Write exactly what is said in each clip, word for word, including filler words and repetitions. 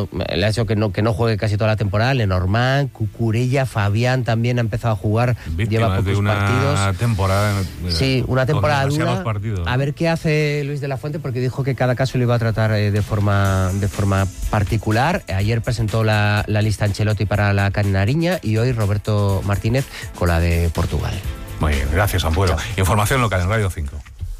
hecho, le ha hecho que no, que no juegue casi toda la temporada. Lenormand, Cucurella, Fabián también ha empezado a jugar, Víctima lleva pocos de una partidos. temporada eh, sí, una temporada dura. Partidos, ¿no? A ver qué hace Luis de la Fuente, porque dijo que cada caso lo iba a tratar eh, de forma de forma particular. Ayer presentó la, la lista Ancelotti para la Canariña y hoy Roberto Martínez con la de Portugal. Muy bien, gracias, Ampuero. Chao. Información local en Radio cinco.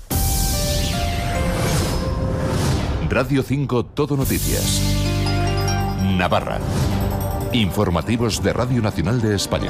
Radio cinco Todo Noticias. Navarra. Informativos de Radio Nacional de España.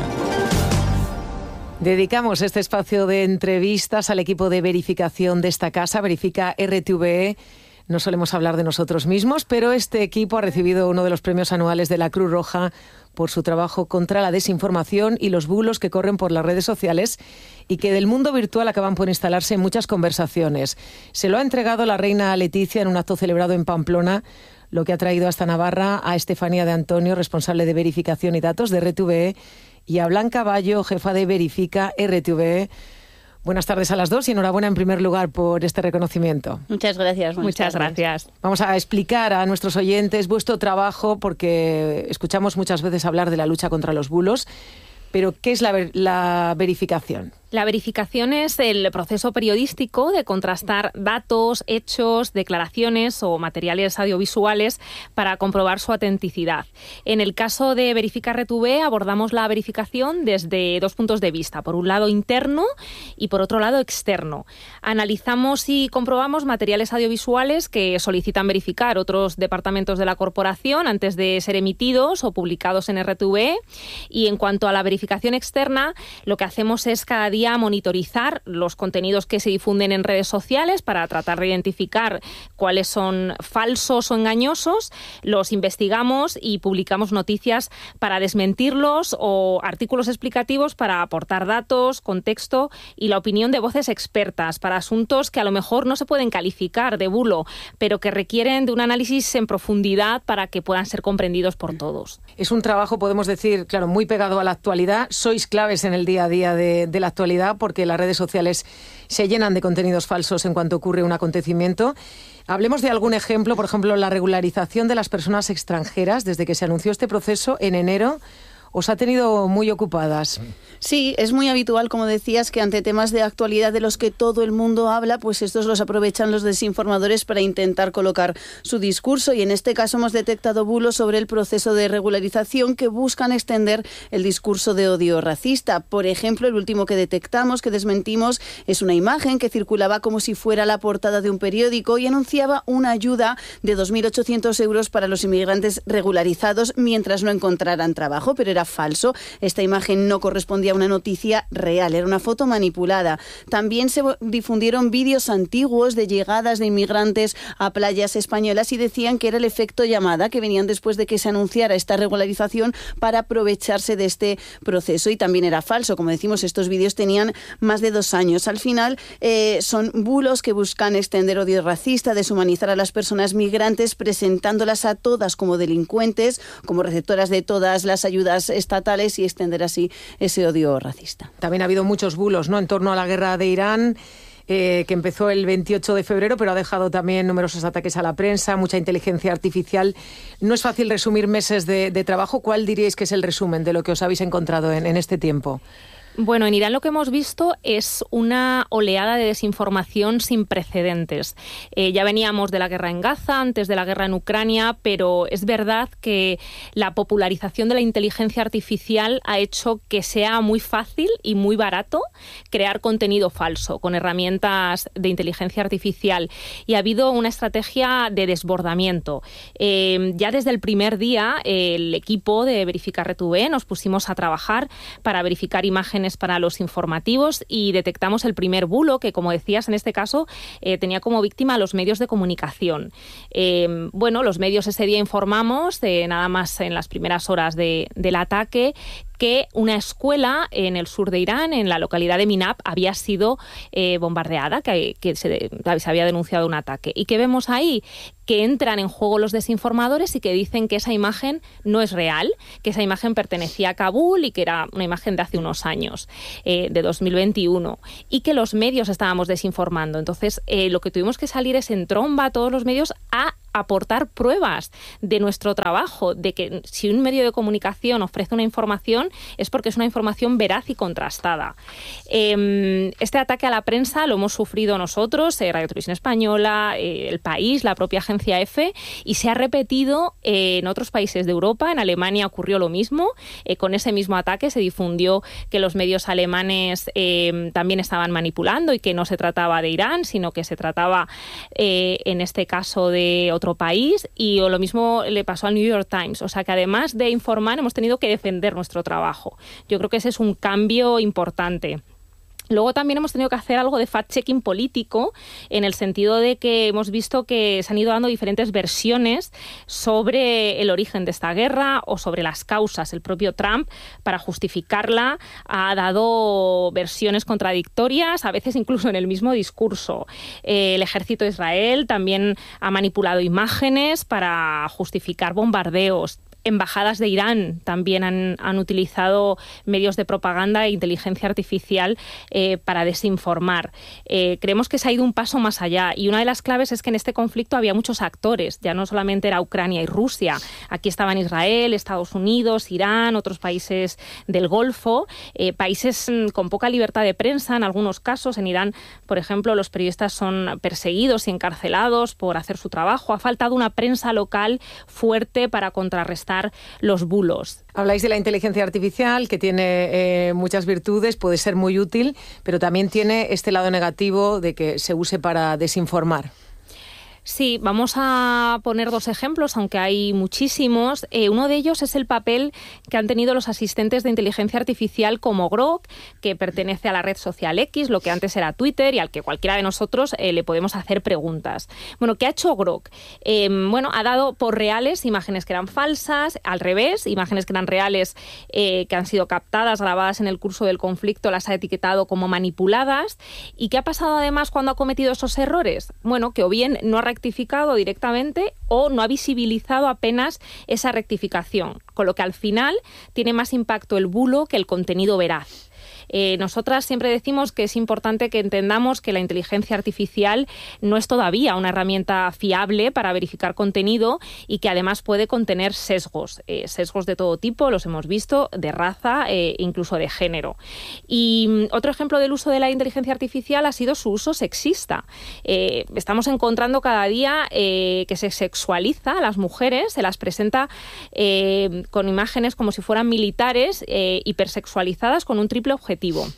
Dedicamos este espacio de entrevistas al equipo de verificación de esta casa, Verifica R T V E. No solemos hablar de nosotros mismos, pero este equipo ha recibido uno de los premios anuales de la Cruz Roja por su trabajo contra la desinformación y los bulos que corren por las redes sociales y que del mundo virtual acaban por instalarse en muchas conversaciones. Se lo ha entregado la reina Leticia en un acto celebrado en Pamplona, lo que ha traído hasta Navarra a Estefanía de Antonio, responsable de verificación y datos de R T V E, y a Blanca Bayo, jefa de Verifica R T V E. Buenas tardes a las dos y enhorabuena en primer lugar por este reconocimiento. Muchas gracias. Muchas tardes. gracias. Vamos a explicar a nuestros oyentes vuestro trabajo, porque escuchamos muchas veces hablar de la lucha contra los bulos, pero ¿qué es la, ver- la verificación? La verificación es el proceso periodístico de contrastar datos, hechos, declaraciones o materiales audiovisuales para comprobar su autenticidad. En el caso de Verifica R T V E abordamos la verificación desde dos puntos de vista. Por un lado interno y por otro lado externo. Analizamos y comprobamos materiales audiovisuales que solicitan verificar otros departamentos de la corporación antes de ser emitidos o publicados en R T V E. Y en cuanto a la verificación externa, lo que hacemos es cada día monitorizar los contenidos que se difunden en redes sociales para tratar de identificar cuáles son falsos o engañosos, los investigamos y publicamos noticias para desmentirlos o artículos explicativos para aportar datos, contexto y la opinión de voces expertas para asuntos que a lo mejor no se pueden calificar de bulo, pero que requieren de un análisis en profundidad para que puedan ser comprendidos por todos. Es un trabajo, podemos decir, claro, muy pegado a la actualidad. Sois claves en el día a día de, de la actualidad, porque las redes sociales se llenan de contenidos falsos en cuanto ocurre un acontecimiento. Hablemos de algún ejemplo, por ejemplo, la regularización de las personas extranjeras. Desde que se anunció este proceso en enero, os ha tenido muy ocupadas. Sí, es muy habitual, como decías, que ante temas de actualidad de los que todo el mundo habla, pues estos los aprovechan los desinformadores para intentar colocar su discurso, y en este caso hemos detectado bulos sobre el proceso de regularización que buscan extender el discurso de odio racista. Por ejemplo, el último que detectamos, que desmentimos, es una imagen que circulaba como si fuera la portada de un periódico y anunciaba una ayuda de dos mil ochocientos euros para los inmigrantes regularizados mientras no encontraran trabajo, pero era falso. Esta imagen no correspondía a una noticia real, era una foto manipulada. También se difundieron vídeos antiguos de llegadas de inmigrantes a playas españolas y decían que era el efecto llamada, que venían después de que se anunciara esta regularización para aprovecharse de este proceso, y también era falso. Como decimos, estos vídeos tenían más de dos años. Al final eh, son bulos que buscan extender odio racista, deshumanizar a las personas migrantes, presentándolas a todas como delincuentes, como receptoras de todas las ayudas estatales, y extender así ese odio racista. También ha habido muchos bulos, ¿no?, en torno a la guerra de Irán, eh, que empezó el veintiocho de febrero, pero ha dejado también numerosos ataques a la prensa, mucha inteligencia artificial. No es fácil resumir meses de, de trabajo. ¿Cuál diríais que es el resumen de lo que os habéis encontrado en, en este tiempo? Bueno, en Irán lo que hemos visto es una oleada de desinformación sin precedentes. Eh, ya veníamos de la guerra en Gaza, antes de la guerra en Ucrania, pero es verdad que la popularización de la inteligencia artificial ha hecho que sea muy fácil y muy barato crear contenido falso con herramientas de inteligencia artificial, y ha habido una estrategia de desbordamiento. Eh, ya desde el primer día, el equipo de Verifica R T V E nos pusimos a trabajar para verificar imágenes para los informativos y detectamos el primer bulo que, como decías, en este caso eh, tenía como víctima a los medios de comunicación. Eh, bueno, los medios ese día informamos, eh, nada más en las primeras horas de, del ataque, que una escuela en el sur de Irán, en la localidad de Minab, había sido eh, bombardeada, que, que se, se había denunciado un ataque. ¿Y qué vemos ahí? Que entran en juego los desinformadores y que dicen que esa imagen no es real, que esa imagen pertenecía a Kabul y que era una imagen de hace unos años, eh, de dos mil veintiuno, y que los medios estábamos desinformando. Entonces, eh, lo que tuvimos que salir es en tromba a todos los medios a aportar pruebas de nuestro trabajo, de que si un medio de comunicación ofrece una información es porque es una información veraz y contrastada. Eh, este ataque a la prensa lo hemos sufrido nosotros, eh, Radio Televisión Española, eh, El País, la propia agencia EFE, y se ha repetido eh, en otros países de Europa. En Alemania ocurrió lo mismo. Eh, con ese mismo ataque se difundió que los medios alemanes eh, también estaban manipulando y que no se trataba de Irán, sino que se trataba, eh, en este caso, de otro país, y lo mismo le pasó al New York Times. O sea que además de informar, hemos tenido que defender nuestro trabajo. Yo creo que ese es un cambio importante. Luego también hemos tenido que hacer algo de fact-checking político, en el sentido de que hemos visto que se han ido dando diferentes versiones sobre el origen de esta guerra o sobre las causas. El propio Trump, para justificarla, ha dado versiones contradictorias, a veces incluso en el mismo discurso. Eh, el ejército de Israel también ha manipulado imágenes para justificar bombardeos. Embajadas de Irán también han, han utilizado medios de propaganda e inteligencia artificial eh, para desinformar. Eh, creemos que se ha ido un paso más allá, y una de las claves es que en este conflicto había muchos actores. Ya no solamente era Ucrania y Rusia. Aquí estaban Israel, Estados Unidos, Irán, otros países del Golfo, eh, países con poca libertad de prensa en algunos casos. En Irán, por ejemplo, los periodistas son perseguidos y encarcelados por hacer su trabajo. Ha faltado una prensa local fuerte para contrarrestar los bulos. Habláis de la inteligencia artificial, que tiene eh, muchas virtudes, puede ser muy útil, pero también tiene este lado negativo de que se use para desinformar. Sí, vamos a poner dos ejemplos, aunque hay muchísimos. Eh, uno de ellos es el papel que han tenido los asistentes de inteligencia artificial como Grok, que pertenece a la red social X, lo que antes era Twitter, y al que cualquiera de nosotros eh, le podemos hacer preguntas. Bueno, ¿qué ha hecho Grok? Eh, bueno, ha dado por reales imágenes que eran falsas, al revés, imágenes que eran reales, eh, que han sido captadas, grabadas en el curso del conflicto, las ha etiquetado como manipuladas. ¿Y qué ha pasado además cuando ha cometido esos errores? Bueno, que o bien no ha rectificado directamente o no ha visibilizado apenas esa rectificación, con lo que al final tiene más impacto el bulo que el contenido veraz. Eh, nosotras siempre decimos que es importante que entendamos que la inteligencia artificial no es todavía una herramienta fiable para verificar contenido, y que además puede contener sesgos, eh, sesgos de todo tipo, los hemos visto, de raza, eh, incluso de género. Y mm, otro ejemplo del uso de la inteligencia artificial ha sido su uso sexista. Eh, estamos encontrando cada día eh, que se sexualiza a las mujeres, se las presenta eh, con imágenes como si fueran militares, eh, hipersexualizadas, con un triple objetivo: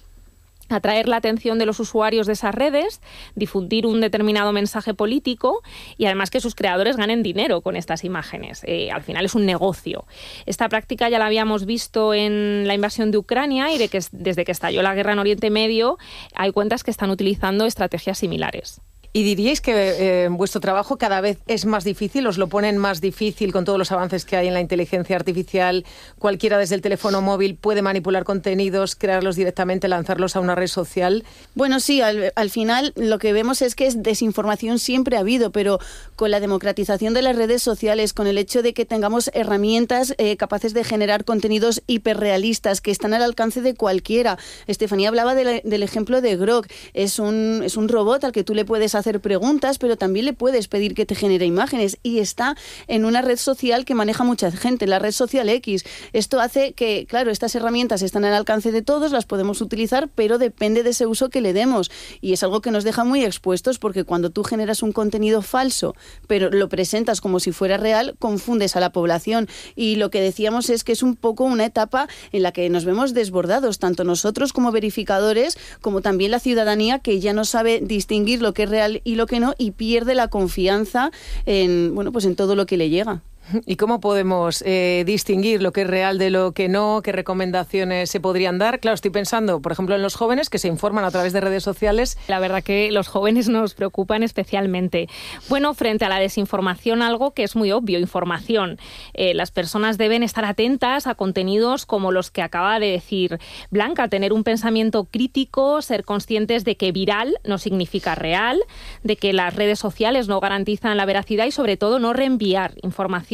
atraer la atención de los usuarios de esas redes, difundir un determinado mensaje político, y además que sus creadores ganen dinero con estas imágenes. Eh, al final es un negocio. Esta práctica ya la habíamos visto en la invasión de Ucrania, y de que desde que estalló la guerra en Oriente Medio hay cuentas que están utilizando estrategias similares. ¿Y diríais que eh, vuestro trabajo cada vez es más difícil? ¿Os lo ponen más difícil con todos los avances que hay en la inteligencia artificial? Cualquiera desde el teléfono móvil puede manipular contenidos, crearlos directamente, lanzarlos a una red social. Bueno, sí, al, al final lo que vemos es que es desinformación siempre ha habido, pero con la democratización de las redes sociales, con el hecho de que tengamos herramientas eh, capaces de generar contenidos hiperrealistas que están al alcance de cualquiera. Estefanía hablaba de la, del ejemplo de Grok. Es un, es un robot al que tú le puedes hacer hacer preguntas, pero también le puedes pedir que te genere imágenes, y está en una red social que maneja mucha gente, la red social X. Esto hace que, claro, estas herramientas están al alcance de todos, las podemos utilizar, pero depende de ese uso que le demos, y es algo que nos deja muy expuestos, porque cuando tú generas un contenido falso, pero lo presentas como si fuera real, confundes a la población, y lo que decíamos es que es un poco una etapa en la que nos vemos desbordados, tanto nosotros como verificadores, como también la ciudadanía, que ya no sabe distinguir lo que es real y lo que no, y pierde la confianza en, bueno, pues en todo lo que le llega. ¿Y cómo podemos eh, distinguir lo que es real de lo que no? ¿Qué recomendaciones se podrían dar? Claro, estoy pensando, por ejemplo, en los jóvenes que se informan a través de redes sociales. La verdad que los jóvenes nos preocupan especialmente. Bueno, frente a la desinformación, algo que es muy obvio: información. Eh, las personas deben estar atentas a contenidos como los que acaba de decir Blanca, tener un pensamiento crítico, ser conscientes de que viral no significa real, de que las redes sociales no garantizan la veracidad, y sobre todo no reenviar información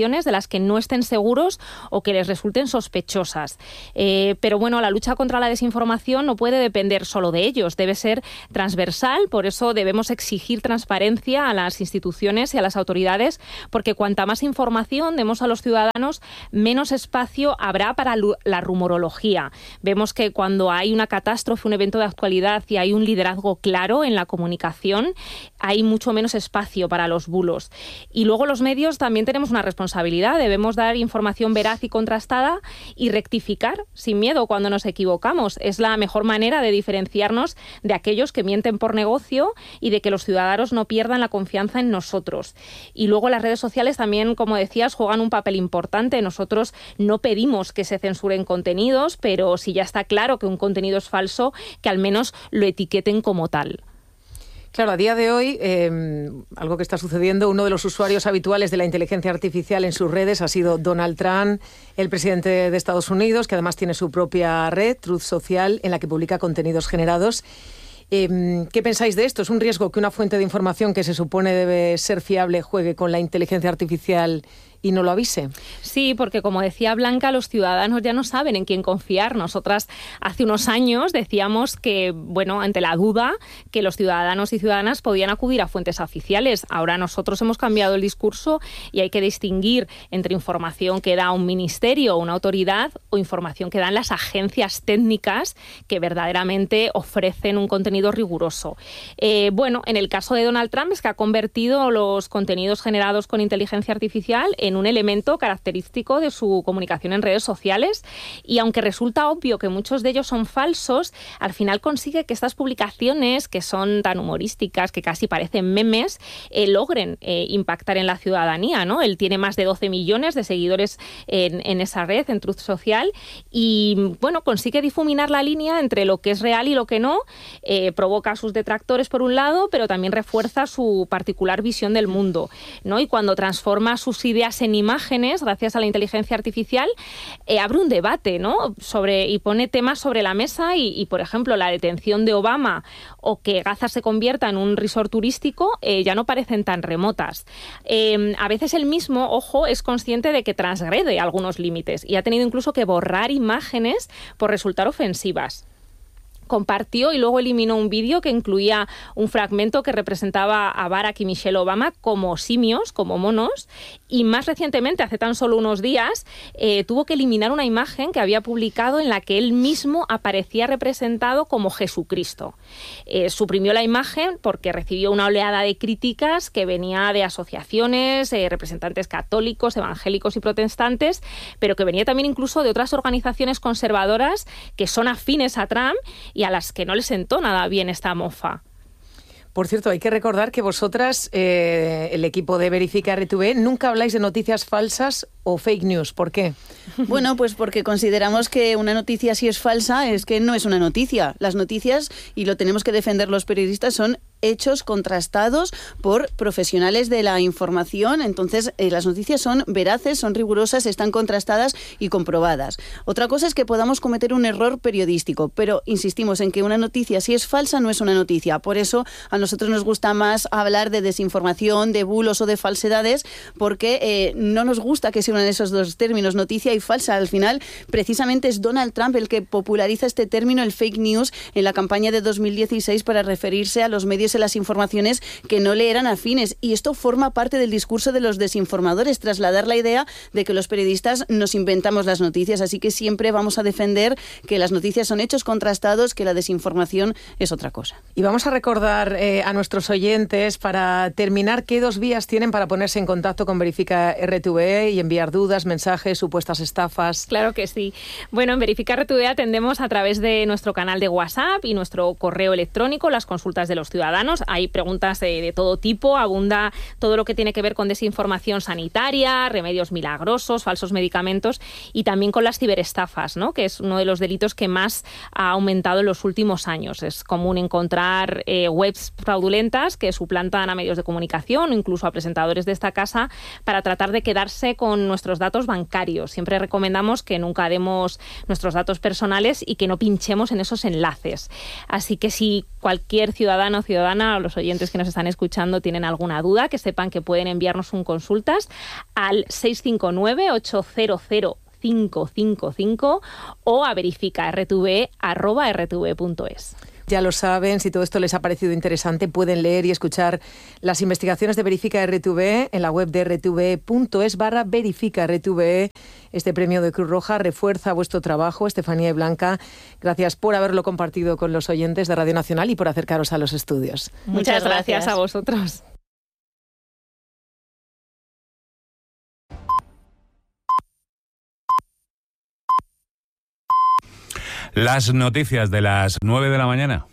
informaciones de las que no estén seguros o que les resulten sospechosas. Eh, pero bueno, la lucha contra la desinformación no puede depender solo de ellos, debe ser transversal, por eso debemos exigir transparencia a las instituciones y a las autoridades, porque cuanta más información demos a los ciudadanos, menos espacio habrá para la rumorología. Vemos que cuando hay una catástrofe, un evento de actualidad y hay un liderazgo claro en la comunicación, hay mucho menos espacio para los bulos. Y luego los medios también tenemos una responsabilidad, debemos dar información veraz y contrastada y rectificar sin miedo cuando nos equivocamos. Es la mejor manera de diferenciarnos de aquellos que mienten por negocio y de que los ciudadanos no pierdan la confianza en nosotros. Y luego las redes sociales también, como decías, juegan un papel importante. Nosotros no pedimos que se censuren contenidos, pero si ya está claro que un contenido es falso, que al menos lo etiqueten como tal. Claro, a día de hoy, eh, algo que está sucediendo, uno de los usuarios habituales de la inteligencia artificial en sus redes ha sido Donald Trump, el presidente de Estados Unidos, que además tiene su propia red, Truth Social, en la que publica contenidos generados. Eh, ¿Qué pensáis de esto? ¿Es un riesgo que una fuente de información que se supone debe ser fiable juegue con la inteligencia artificial y no lo avise? Sí, porque como decía Blanca, los ciudadanos ya no saben en quién confiar. Nosotras hace unos años decíamos que, bueno, ante la duda, que los ciudadanos y ciudadanas podían acudir a fuentes oficiales. Ahora nosotros hemos cambiado el discurso y hay que distinguir entre información que da un ministerio o una autoridad o información que dan las agencias técnicas que verdaderamente ofrecen un contenido riguroso. Eh, bueno, en el caso de Donald Trump es que ha convertido los contenidos generados con inteligencia artificial en un elemento característico de su comunicación en redes sociales, y aunque resulta obvio que muchos de ellos son falsos, al final consigue que estas publicaciones, que son tan humorísticas, que casi parecen memes, eh, logren eh, impactar en la ciudadanía, ¿no? Él tiene más de doce millones de seguidores en, en esa red, en Truth Social, y bueno, consigue difuminar la línea entre lo que es real y lo que no, eh, provoca a sus detractores por un lado, pero también refuerza su particular visión del mundo, ¿no? Y cuando transforma sus ideas en imágenes, gracias a la inteligencia artificial, eh, abre un debate, ¿no? Sobre, y pone temas sobre la mesa y, y, por ejemplo, la detención de Obama o que Gaza se convierta en un resort turístico eh, ya no parecen tan remotas. Eh, a veces él mismo, ojo, es consciente de que transgrede algunos límites y ha tenido incluso que borrar imágenes por resultar ofensivas. Compartió y luego eliminó un vídeo que incluía un fragmento que representaba a Barack y Michelle Obama como simios, como monos, y más recientemente, hace tan solo unos días, eh, tuvo que eliminar una imagen que había publicado en la que él mismo aparecía representado como Jesucristo. Eh, suprimió la imagen porque recibió una oleada de críticas que venía de asociaciones, eh, representantes católicos, evangélicos y protestantes, pero que venía también incluso de otras organizaciones conservadoras que son afines a Trump y a las que no les sentó nada bien esta mofa. Por cierto, hay que recordar que vosotras, eh, el equipo de Verifica R T V, nunca habláis de noticias falsas o fake news. ¿Por qué? Bueno, pues porque consideramos que una noticia, si es falsa, es que no es una noticia. Las noticias, y lo tenemos que defender los periodistas, son hechos contrastados por profesionales de la información. Entonces, eh, las noticias son veraces, son rigurosas, están contrastadas y comprobadas. Otra cosa es que podamos cometer un error periodístico, pero insistimos en que una noticia, si es falsa, no es una noticia. Por eso a nosotros nos gusta más hablar de desinformación, de bulos o de falsedades, porque eh, no nos gusta que se unan esos dos términos, noticia y falsa. Al final, precisamente es Donald Trump el que populariza este término, el fake news, en la campaña de dos mil dieciséis para referirse a los medios en las informaciones que no le eran afines. Y esto forma parte del discurso de los desinformadores, trasladar la idea de que los periodistas nos inventamos las noticias. Así que siempre vamos a defender que las noticias son hechos contrastados, que la desinformación es otra cosa. Y vamos a recordar eh, a nuestros oyentes, para terminar, qué dos vías tienen para ponerse en contacto con Verifica R T V y enviar dudas, mensajes, supuestas estafas. Claro que sí. Bueno, en Verifica R T V atendemos a través de nuestro canal de WhatsApp y nuestro correo electrónico las consultas de los ciudadanos. Hay preguntas de, de todo tipo, abunda todo lo que tiene que ver con desinformación sanitaria, remedios milagrosos, falsos medicamentos y también con las ciberestafas, ¿no? Que es uno de los delitos que más ha aumentado en los últimos años. Es común encontrar eh, webs fraudulentas que suplantan a medios de comunicación o incluso a presentadores de esta casa para tratar de quedarse con nuestros datos bancarios. Siempre recomendamos que nunca demos nuestros datos personales y que no pinchemos en esos enlaces. Así que si cualquier ciudadano o ciudadana ciudadana o los oyentes que nos están escuchando tienen alguna duda, que sepan que pueden enviarnos un consultas al seis cinco nueve, ocho cero cero, cinco cinco cinco o a verifica r t v arroba r t v punto es. Ya lo saben, si todo esto les ha parecido interesante, pueden leer y escuchar las investigaciones de Verifica R T V en la web de r t v punto es barra Verifica R T V. Este premio de Cruz Roja refuerza vuestro trabajo. Estefanía y Blanca, gracias por haberlo compartido con los oyentes de Radio Nacional y por acercaros a los estudios. Muchas gracias a vosotros. Las noticias de las nueve de la mañana.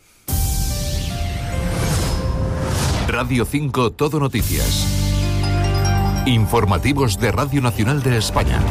Radio cinco Todo Noticias. Informativos de Radio Nacional de España.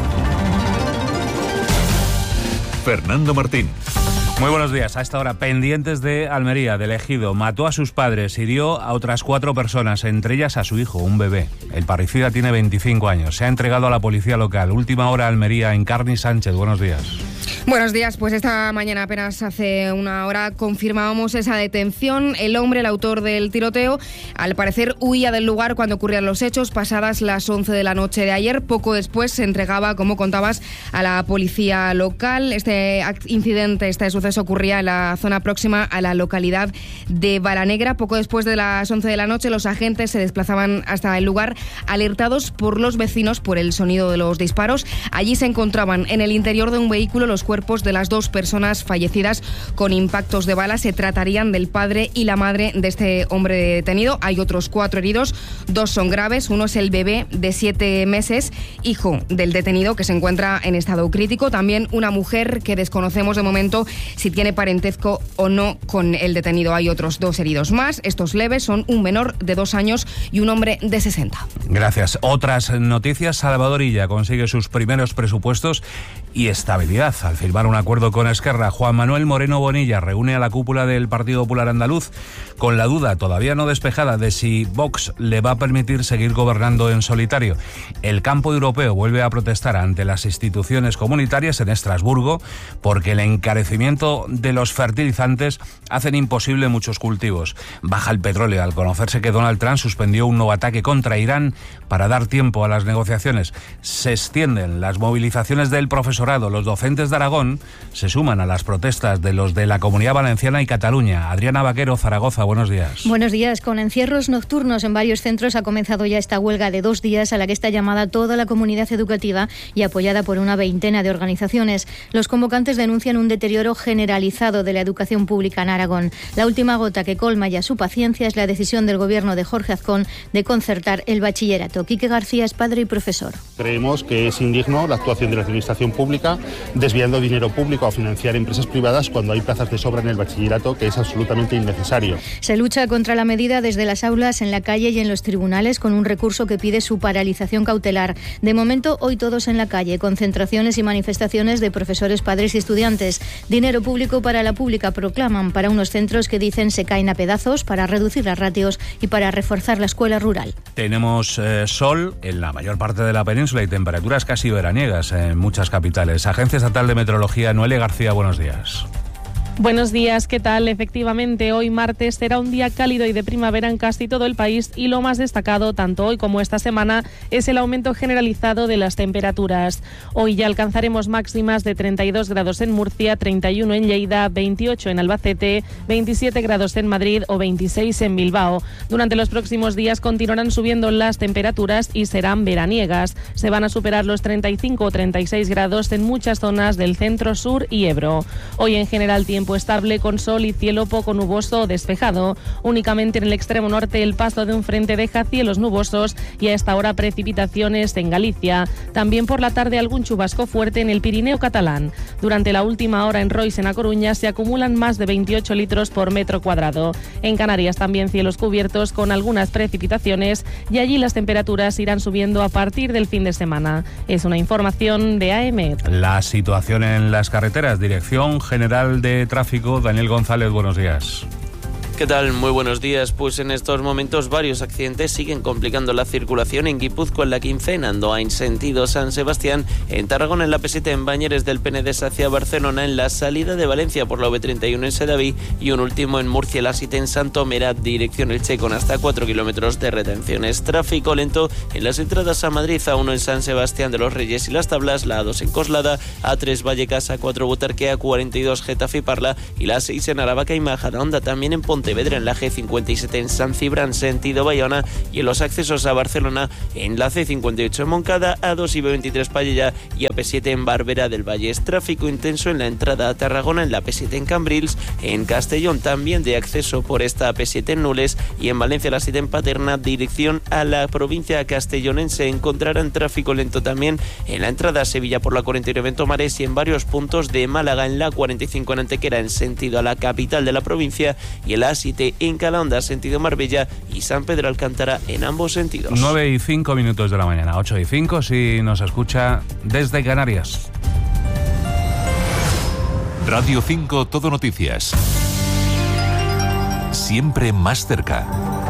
Fernando Martín. Muy buenos días. A esta hora, pendientes de Almería, del Ejido. Mató a sus padres, hirió a otras cuatro personas, entre ellas a su hijo, un bebé. El parricida tiene veinticinco años. Se ha entregado a la policía local. Última hora, Almería, Encarni Sánchez. Buenos días. Buenos días, pues esta mañana apenas hace una hora confirmábamos esa detención. El hombre, el autor del tiroteo, al parecer huía del lugar cuando ocurrían los hechos, pasadas las once de la noche de ayer. Poco después se entregaba, como contabas, a la policía local. Este incidente, este suceso ocurría en la zona próxima a la localidad de Balanegra. Poco después de las once de la noche los agentes se desplazaban hasta el lugar, alertados por los vecinos por el sonido de los disparos. Allí se encontraban en el interior de un vehículo los cuerpos de las dos personas fallecidas con impactos de bala. Se tratarían del padre y la madre de este hombre detenido. Hay otros cuatro heridos, dos son graves. Uno es el bebé de siete meses, hijo del detenido, que se encuentra en estado crítico. También una mujer que desconocemos de momento si tiene parentesco o no con el detenido. Hay otros dos heridos más. Estos leves son un menor de dos años y un hombre de sesenta. Gracias. Otras noticias. Salvador Illa consigue sus primeros presupuestos y estabilidad al firmar un acuerdo con Esquerra. Juan Manuel Moreno Bonilla reúne a la cúpula del Partido Popular Andaluz con la duda todavía no despejada de si Vox le va a permitir seguir gobernando en solitario. El campo europeo vuelve a protestar ante las instituciones comunitarias en Estrasburgo porque el encarecimiento de los fertilizantes hacen imposible muchos cultivos. Baja el petróleo al conocerse que Donald Trump suspendió un nuevo ataque contra Irán para dar tiempo a las negociaciones. Se extienden las movilizaciones del profesorado. Los docentes de Aragón se suman a las protestas de los de la Comunidad Valenciana y Cataluña. Adriana Vaquero, Zaragoza, buenos días. Buenos días. Con encierros nocturnos en varios centros ha comenzado ya esta huelga de dos días a la que está llamada toda la comunidad educativa y apoyada por una veintena de organizaciones. Los convocantes denuncian un deterioro generalizado de la educación pública en Aragón. La última gota que colma ya su paciencia es la decisión del gobierno de Jorge Azcón de concertar el bachillerato. Quique García es padre y profesor. Creemos que es indigno la actuación de la administración pública desviando dinero público a financiar empresas privadas cuando hay plazas de sobra en el bachillerato, que es absolutamente innecesario. Se lucha contra la medida desde las aulas, en la calle y en los tribunales con un recurso que pide su paralización cautelar. De momento, hoy todos en la calle, concentraciones y manifestaciones de profesores, padres y estudiantes. Dinero público para la pública proclaman, para unos centros que dicen se caen a pedazos, para reducir las ratios y para reforzar la escuela rural. Tenemos eh, sol en la mayor parte de la península y temperaturas casi veraniegas en muchas capitales. Agencia Estatal de Meteorología, Noelia García, buenos días. Buenos días, ¿qué tal? Efectivamente, hoy martes será un día cálido y de primavera en casi todo el país y lo más destacado, tanto hoy como esta semana, es el aumento generalizado de las temperaturas. Hoy ya alcanzaremos máximas de treinta y dos grados en Murcia, treinta y uno en Lleida, veintiocho en Albacete, veintisiete grados en Madrid o veintiséis en Bilbao. Durante los próximos días continuarán subiendo las temperaturas y serán veraniegas. Se van a superar los treinta y cinco o treinta y seis grados en muchas zonas del centro, sur y Ebro. Hoy en general tiempo estable con sol y cielo poco nuboso o despejado. Únicamente en el extremo norte el paso de un frente deja cielos nubosos y a esta hora precipitaciones en Galicia. También por la tarde algún chubasco fuerte en el Pirineo catalán. Durante la última hora en Rois, en A Coruña, se acumulan más de veintiocho litros por metro cuadrado. En Canarias también cielos cubiertos con algunas precipitaciones y allí las temperaturas irán subiendo a partir del fin de semana. Es una información de A M. La situación en las carreteras, Dirección General de Tráfico. Daniel González, buenos días. ¿Qué tal? Muy buenos días. Pues en estos momentos varios accidentes siguen complicando la circulación en Guipúzcoa en la quince, en Andoain sentido San Sebastián, en Tarragona en la P siete en Bañeres del Penedés hacia Barcelona, en la salida de Valencia por la V treinta y uno en Sedaví y un último en Murcia, la siete en Santomera, dirección Elche, con hasta cuatro kilómetros de retenciones. Tráfico lento en las entradas a Madrid, A uno en San Sebastián de los Reyes y Las Tablas, la A dos en Coslada, A tres Vallecas, A cuatro Butarque, A cuarenta y dos Getafe y Parla y la A seis en Aravaca y Majadahonda, también en Pontevedra en la G cincuenta y siete en San Cibrán sentido Bayona y en los accesos a Barcelona en la C cincuenta y ocho en Moncada, A dos y B veintitrés Pallejà y A P siete en Barberà del Vallès. Tráfico intenso en la entrada a Tarragona en la P siete en Cambrils, en Castellón también de acceso por esta A P siete en Nules y en Valencia la siete en Paterna, dirección a la provincia castellonense. Encontrarán tráfico lento también en la entrada a Sevilla por la cuarenta y nueve en Tomares y en varios puntos de Málaga en la cuarenta y cinco en Antequera en sentido a la capital de la provincia y en la A siete en Calahonda sentido Marbella y San Pedro Alcántara en ambos sentidos. nueve y cinco minutos de la mañana, ocho y cinco si nos escucha desde Canarias. Radio cinco Todo Noticias. Siempre más cerca.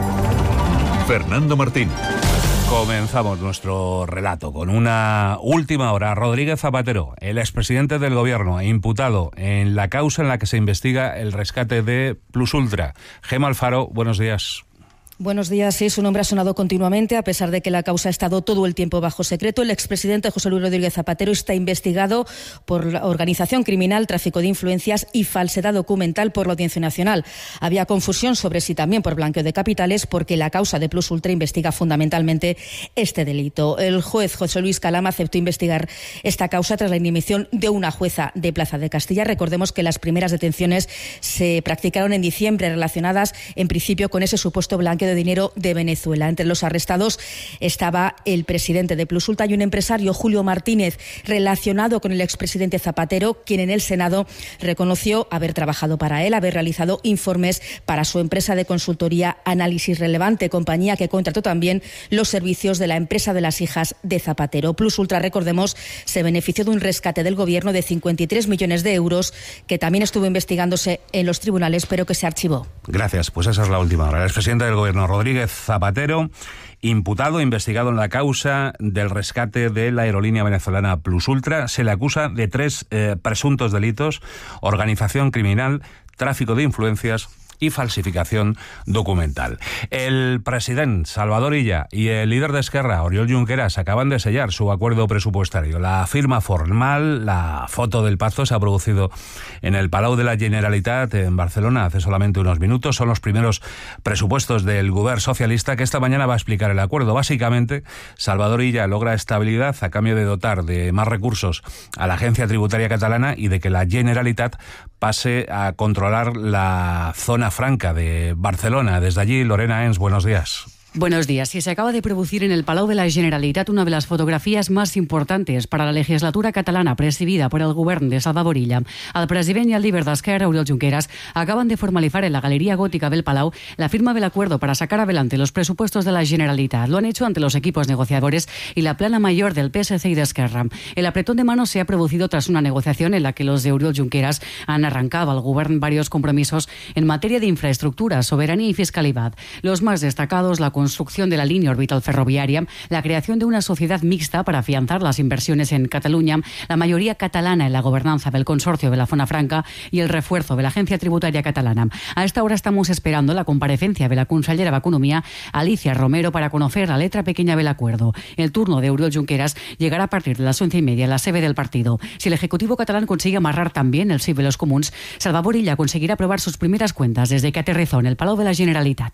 Fernando Martín. Comenzamos nuestro relato con una última hora. Rodríguez Zapatero, el expresidente del gobierno, imputado en la causa en la que se investiga el rescate de Plus Ultra. Gema Alfaro, buenos días. Buenos días. Sí, su nombre ha sonado continuamente, a pesar de que la causa ha estado todo el tiempo bajo secreto. El expresidente José Luis Rodríguez Zapatero está investigado por organización criminal, tráfico de influencias y falsedad documental por la Audiencia Nacional. Había confusión sobre si también por blanqueo de capitales, porque la causa de Plus Ultra investiga fundamentalmente este delito. El juez José Luis Calama aceptó investigar esta causa tras la inhibición de una jueza de Plaza de Castilla. Recordemos que las primeras detenciones se practicaron en diciembre, relacionadas en principio con ese supuesto blanqueo de dinero de Venezuela. Entre los arrestados estaba el presidente de Plus Ultra y un empresario, Julio Martínez, relacionado con el expresidente Zapatero, quien en el Senado reconoció haber trabajado para él, haber realizado informes para su empresa de consultoría Análisis Relevante, compañía que contrató también los servicios de la empresa de las hijas de Zapatero. Plus Ultra, recordemos, se benefició de un rescate del gobierno de cincuenta y tres millones de euros, que también estuvo investigándose en los tribunales, pero que se archivó. Gracias, pues esa es la última hora. El expresidente del gobierno, Rodríguez Zapatero, imputado, investigado en la causa del rescate de la aerolínea venezolana Plus Ultra. Se le acusa de tres eh, presuntos delitos: organización criminal, tráfico de influencias y falsificación documental. El presidente Salvador Illa y el líder de Esquerra, Oriol Junqueras, acaban de sellar su acuerdo presupuestario. La firma formal, la foto del pacto, se ha producido en el Palau de la Generalitat en Barcelona hace solamente unos minutos. Son los primeros presupuestos del govern socialista, que esta mañana va a explicar el acuerdo. Básicamente, Salvador Illa logra estabilidad a cambio de dotar de más recursos a la Agencia Tributaria Catalana y de que la Generalitat pase a controlar la zona franca de Barcelona. Desde allí, Lorena Ens, buenos días. Buenos días. Y se acaba de producir en el Palau de la Generalitat una de las fotografías más importantes para la legislatura catalana presidida por el govern de Salvador Illa. El president y el líder d'Esquerra, Oriol Junqueras, acaban de formalizar en la Galería Gótica del Palau la firma del acuerdo para sacar adelante los presupuestos de la Generalitat. Lo han hecho ante los equipos negociadores y la plana mayor del P S C y de Esquerra. El apretón de manos se ha producido tras una negociación en la que los de Oriol Junqueras han arrancado al govern varios compromisos en materia de infraestructura, soberanía y fiscalidad. Los más destacados, la construcción de la línea orbital ferroviaria, la creación de una sociedad mixta para afianzar las inversiones en Cataluña, la mayoría catalana en la gobernanza del consorcio de la Zona Franca y el refuerzo de la Agencia Tributaria Catalana. A esta hora estamos esperando la comparecencia de la consellera d'Economia, Alicia Romero, para conocer la letra pequeña del acuerdo. El turno de Oriol Junqueras llegará a partir de las once y media en la sede del partido. Si el Ejecutivo catalán consigue amarrar también el sí de los comuns, Salvador Illa conseguirá aprobar sus primeras cuentas desde que aterrizó en el Palau de la Generalitat.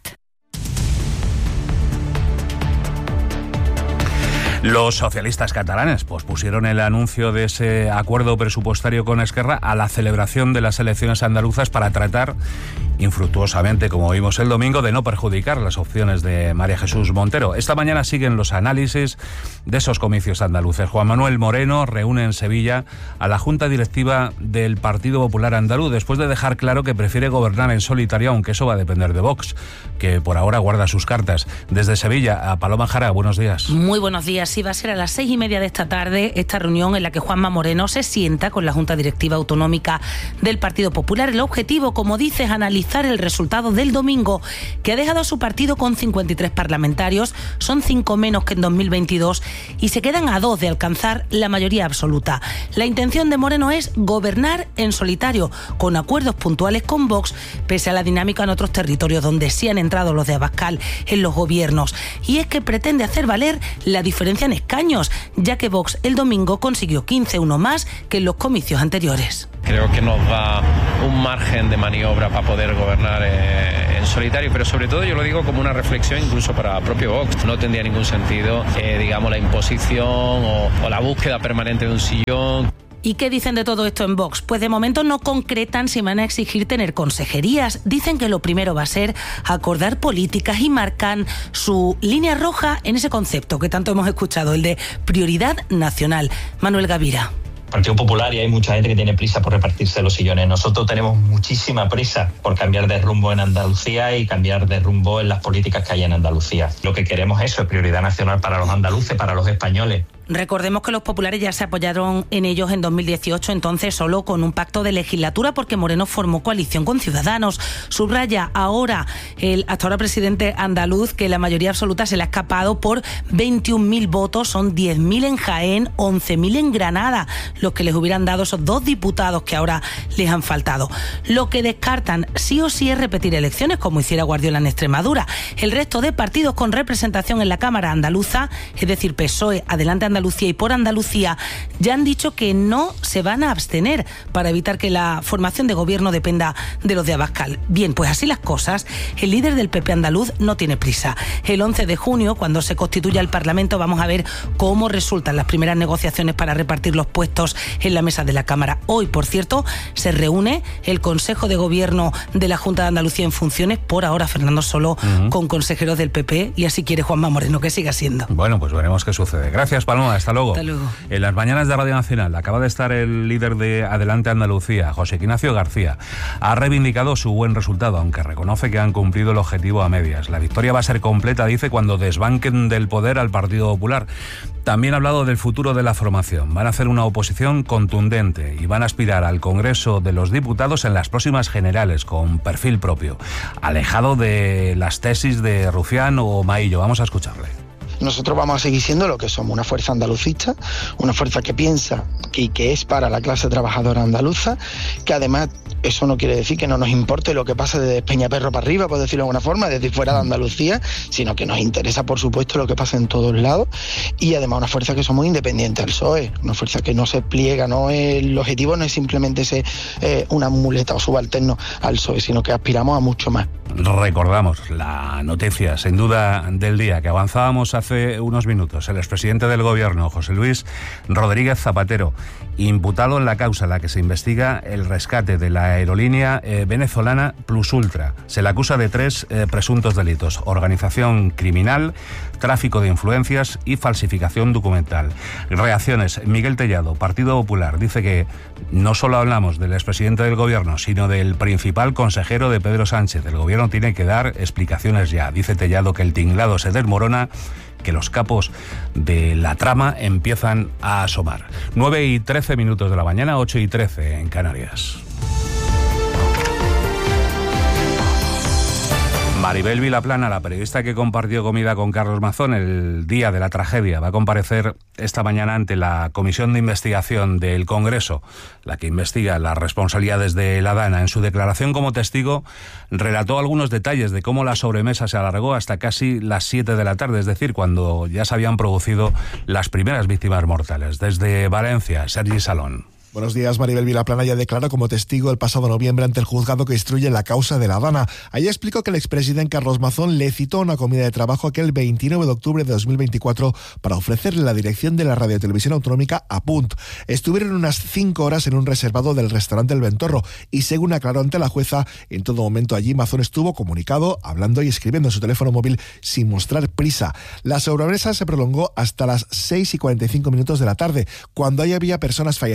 Los socialistas catalanes pospusieron el anuncio de ese acuerdo presupuestario con Esquerra a la celebración de las elecciones andaluzas para tratar infructuosamente, como vimos el domingo, de no perjudicar las opciones de María Jesús Montero. Esta mañana siguen los análisis de esos comicios andaluces. Juan Manuel Moreno reúne en Sevilla a la Junta Directiva del Partido Popular Andaluz, después de dejar claro que prefiere gobernar en solitario, aunque eso va a depender de Vox, que por ahora guarda sus cartas. Desde Sevilla, a Paloma Jara, buenos días. Muy buenos días. sí, va a ser a las seis y media de esta tarde esta reunión en la que Juanma Moreno se sienta con la Junta Directiva Autonómica del Partido Popular. El objetivo, como dice, es analizar el resultado del domingo, que ha dejado a su partido con cincuenta y tres parlamentarios, son cinco menos que en dos mil veintidós y se quedan a dos de alcanzar la mayoría absoluta. La intención de Moreno es gobernar en solitario, con acuerdos puntuales con Vox, pese a la dinámica en otros territorios donde sí han entrado los de Abascal en los gobiernos. Y es que pretende hacer valer la diferencia en escaños, ya que Vox el domingo consiguió quince, uno más que en los comicios anteriores. Creo que nos da un margen de maniobra para poder gobernar eh, en solitario, pero sobre todo yo lo digo como una reflexión incluso para el propio Vox. No tendría ningún sentido, eh, digamos, la imposición o, o la búsqueda permanente de un sillón. ¿Y qué dicen de todo esto en Vox? Pues de momento no concretan si van a exigir tener consejerías. Dicen que lo primero va a ser acordar políticas y marcan su línea roja en ese concepto que tanto hemos escuchado, el de prioridad nacional. Manuel Gavira. Partido Popular, y hay mucha gente que tiene prisa por repartirse los sillones. Nosotros tenemos muchísima prisa por cambiar de rumbo en Andalucía y cambiar de rumbo en las políticas que hay en Andalucía. Lo que queremos es eso, es prioridad nacional para los andaluces, para los españoles. Recordemos que los populares ya se apoyaron en ellos en dos mil dieciocho, entonces solo con un pacto de legislatura, porque Moreno formó coalición con Ciudadanos. Subraya ahora el hasta ahora presidente andaluz que la mayoría absoluta se le ha escapado por veintiún mil votos, son diez mil en Jaén, once mil en Granada, los que les hubieran dado esos dos diputados que ahora les han faltado. Lo que descartan sí o sí es repetir elecciones, como hiciera Guardiola en Extremadura. El resto de partidos con representación en la Cámara andaluza, es decir, P S O E, Adelante Andalucía y Por Andalucía, ya han dicho que no se van a abstener para evitar que la formación de gobierno dependa de los de Abascal. Bien, pues así las cosas, el líder del P P andaluz no tiene prisa. El once de junio, cuando se constituya el Parlamento, vamos a ver cómo resultan las primeras negociaciones para repartir los puestos en la mesa de la Cámara. Hoy, por cierto, se reúne el Consejo de Gobierno de la Junta de Andalucía en funciones, por ahora Fernando solo uh-huh. con consejeros del P P, y así quiere Juanma Moreno que siga siendo. Bueno, pues veremos qué sucede. Gracias, Paloma. Hasta luego. Hasta luego. En las mañanas de Radio Nacional acaba de estar el líder de Adelante Andalucía, José Ignacio García. Ha reivindicado su buen resultado, aunque reconoce que han cumplido el objetivo a medias. La victoria va a ser completa, dice, cuando desbanquen del poder al Partido Popular. También ha hablado del futuro de la formación. Van a hacer una oposición contundente y van a aspirar al Congreso de los Diputados en las próximas generales, con perfil propio, alejado de las tesis de Rufián o Maillo. Vamos a escucharle. Nosotros vamos a seguir siendo lo que somos, una fuerza andalucista, una fuerza que piensa y que es para la clase trabajadora andaluza, que además eso no quiere decir que no nos importe lo que pasa desde Peñaperro para arriba, por decirlo de alguna forma, desde fuera de Andalucía, sino que nos interesa, por supuesto, lo que pasa en todos lados, y además una fuerza que somos independientes al P S O E, una fuerza que no se pliega, no es, el objetivo no es simplemente ser eh, una muleta o subalterno al P S O E, sino que aspiramos a mucho más. Recordamos la noticia, sin duda, del día, que avanzábamos hace unos minutos. El expresidente del Gobierno, José Luis Rodríguez Zapatero, imputado en la causa en la que se investiga el rescate de la aerolínea eh, venezolana Plus Ultra. Se le acusa de tres eh, presuntos delitos: organización criminal, tráfico de influencias y falsificación documental. Reacciones. Miguel Tellado, Partido Popular, dice que no solo hablamos del expresidente del Gobierno, sino del principal consejero de Pedro Sánchez. El Gobierno tiene que dar explicaciones ya. Dice Tellado que el tinglado se desmorona, que los capos de la trama empiezan a asomar. nueve y trece minutos de la mañana, ocho y trece en Canarias. Maribel Vilaplana, la periodista que compartió comida con Carlos Mazón el día de la tragedia, va a comparecer esta mañana ante la Comisión de Investigación del Congreso, la que investiga las responsabilidades de la Dana. En su declaración como testigo, relató algunos detalles de cómo la sobremesa se alargó hasta casi las siete de la tarde, es decir, cuando ya se habían producido las primeras víctimas mortales. Desde Valencia, Sergi Salón. Buenos días. Maribel Vilaplana ya declaró como testigo el pasado noviembre ante el juzgado que instruye la causa de la Dana. Allí explicó que el expresidente Carlos Mazón le citó a una comida de trabajo aquel veintinueve de octubre de dos mil veinticuatro para ofrecerle la dirección de la radiotelevisión autonómica a Punt. Estuvieron unas cinco horas en un reservado del restaurante El Ventorro y, según aclaró ante la jueza, en todo momento allí Mazón estuvo comunicado, hablando y escribiendo en su teléfono móvil sin mostrar prisa. La sobremesa se prolongó hasta las seis y cuarenta y cinco minutos de la tarde, cuando ahí había personas fallecidas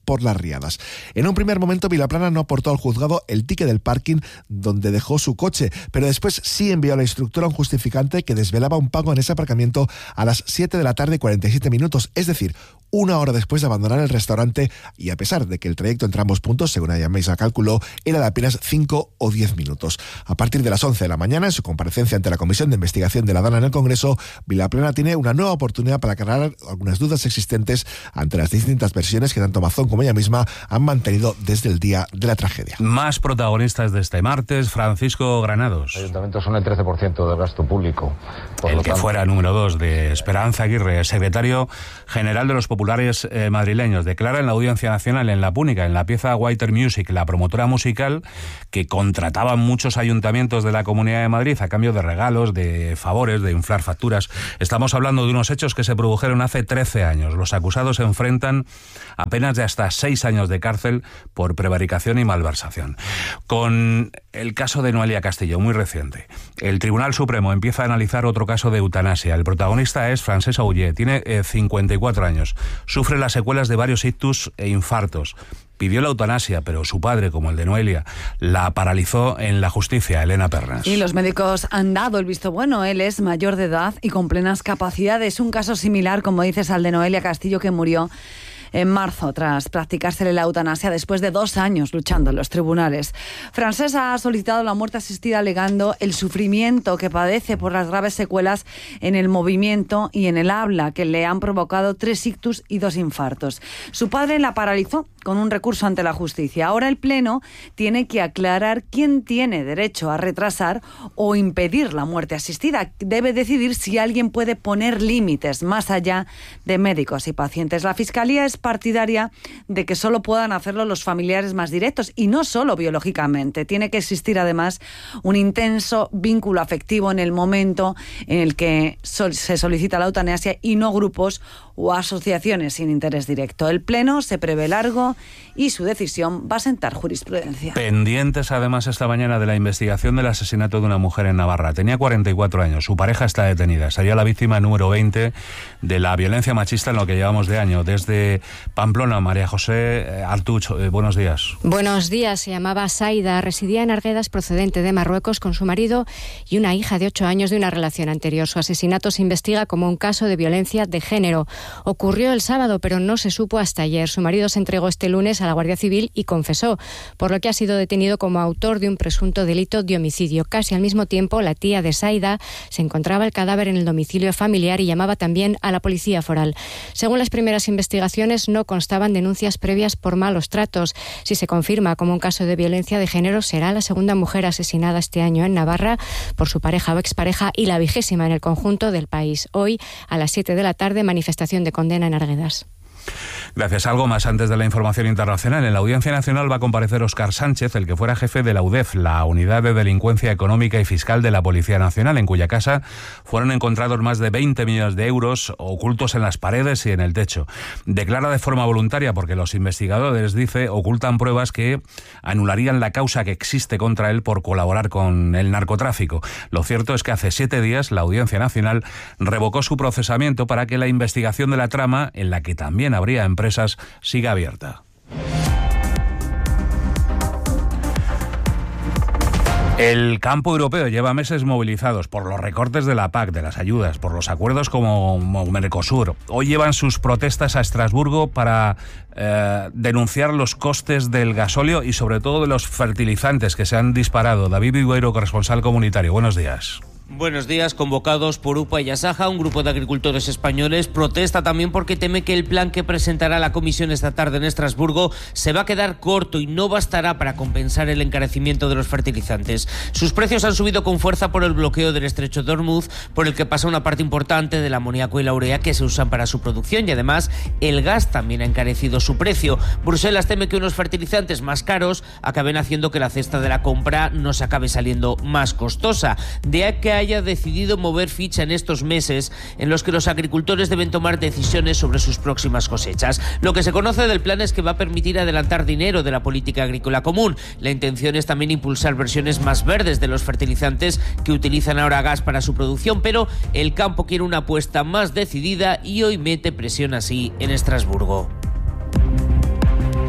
por las riadas. En un primer momento, Vilaplana no aportó al juzgado el ticket del parking donde dejó su coche, pero después sí envió a la instructora un justificante que desvelaba un pago en ese aparcamiento a las siete de la tarde y cuarenta y siete minutos, es decir, una hora después de abandonar el restaurante, y a pesar de que el trayecto entre ambos puntos, según ella misma calculó, era de apenas cinco o diez minutos. A partir de las once de la mañana, en su comparecencia ante la Comisión de Investigación de la Dana en el Congreso, Vilaplana tiene una nueva oportunidad para aclarar algunas dudas existentes ante las distintas versiones que tanto Mazón como ella misma han mantenido desde el día de la tragedia. Más protagonistas de este martes, Francisco Granados. Los ayuntamientos son el trece por ciento del gasto público. Por el que tanto, fuera número dos de Esperanza Aguirre, secretario general de los populares eh, madrileños, declara en la Audiencia Nacional, en la Púnica, en la pieza Whiter Music, la promotora musical que contrataban muchos ayuntamientos de la Comunidad de Madrid a cambio de regalos, de favores, de inflar facturas. Estamos hablando de unos hechos que se produjeron hace trece años. Los acusados se enfrentan a penas de hasta seis años de cárcel por prevaricación y malversación. Con el caso de Noelia Castillo, muy reciente, el Tribunal Supremo empieza a analizar otro caso de eutanasia. El protagonista es Francesc Auger, tiene eh, cincuenta y cuatro años, sufre las secuelas de varios ictus e infartos. Pidió la eutanasia, pero su padre, como el de Noelia, la paralizó en la justicia, Elena Pernas. Y los médicos han dado el visto bueno. Él es mayor de edad y con plenas capacidades. Un caso similar, como dices, al de Noelia Castillo, que murió en marzo tras practicársele la eutanasia después de dos años luchando en los tribunales. Francesc ha solicitado la muerte asistida alegando el sufrimiento que padece por las graves secuelas en el movimiento y en el habla que le han provocado tres ictus y dos infartos. Su padre la paralizó con un recurso ante la justicia. Ahora el Pleno tiene que aclarar quién tiene derecho a retrasar o impedir la muerte asistida. Debe decidir si alguien puede poner límites más allá de médicos y pacientes. La Fiscalía es partidaria de que solo puedan hacerlo los familiares más directos y no solo biológicamente. Tiene que existir además un intenso vínculo afectivo en el momento en el que se solicita la eutanasia y no grupos o asociaciones sin interés directo. El Pleno se prevé largo y su decisión va a sentar jurisprudencia. Pendientes además esta mañana de la investigación del asesinato de una mujer en Navarra. Tenía cuarenta y cuatro años, su pareja está detenida. Sería la víctima número veinte de la violencia machista en lo que llevamos de año. Desde Pamplona, María José Artuch, eh, buenos días. Buenos días, se llamaba Saida, residía en Arguedas, procedente de Marruecos, con su marido y una hija de ocho años de una relación anterior. Su asesinato se investiga como un caso de violencia de género. Ocurrió el sábado, pero no se supo hasta ayer. Su marido se entregó este lunes a la Guardia Civil y confesó, por lo que ha sido detenido como autor de un presunto delito de homicidio. Casi al mismo tiempo, la tía de Saida se encontraba el cadáver en el domicilio familiar y llamaba también a la policía foral. Según las primeras investigaciones, no constaban denuncias previas por malos tratos. Si se confirma como un caso de violencia de género, será la segunda mujer asesinada este año en Navarra por su pareja o expareja y la vigésima en el conjunto del país. Hoy, a las siete de la tarde, manifestación de condena en Arguedas. Gracias. Algo más antes de la información internacional. En la Audiencia Nacional va a comparecer Óscar Sánchez, el que fuera jefe de la U D E F, la Unidad de Delincuencia Económica y Fiscal de la Policía Nacional, en cuya casa fueron encontrados más de veinte millones de euros ocultos en las paredes y en el techo. Declara de forma voluntaria porque los investigadores, dice, ocultan pruebas que anularían la causa que existe contra él por colaborar con el narcotráfico. Lo cierto es que hace siete días la Audiencia Nacional revocó su procesamiento para que la investigación de la trama, en la que también habría empresas, siga abierta. El campo europeo lleva meses movilizados por los recortes de la P A C, de las ayudas, por los acuerdos como Mercosur. Hoy llevan sus protestas a Estrasburgo para eh, denunciar los costes del gasóleo y sobre todo de los fertilizantes que se han disparado. David Higuero, corresponsal comunitario. Buenos días. Buenos días. Convocados por U P A y Asaja, un grupo de agricultores españoles protesta también porque teme que el plan que presentará la Comisión esta tarde en Estrasburgo se va a quedar corto y no bastará para compensar el encarecimiento de los fertilizantes. Sus precios han subido con fuerza por el bloqueo del estrecho de Hormuz, por el que pasa una parte importante del amoníaco y la urea que se usan para su producción, y además el gas también ha encarecido su precio. Bruselas teme que unos fertilizantes más caros acaben haciendo que la cesta de la compra nos acabe saliendo más costosa. De ahí que haya decidido mover ficha en estos meses en los que los agricultores deben tomar decisiones sobre sus próximas cosechas. Lo que se conoce del plan es que va a permitir adelantar dinero de la política agrícola común. La intención es también impulsar versiones más verdes de los fertilizantes que utilizan ahora gas para su producción, pero el campo quiere una apuesta más decidida y hoy mete presión así en Estrasburgo.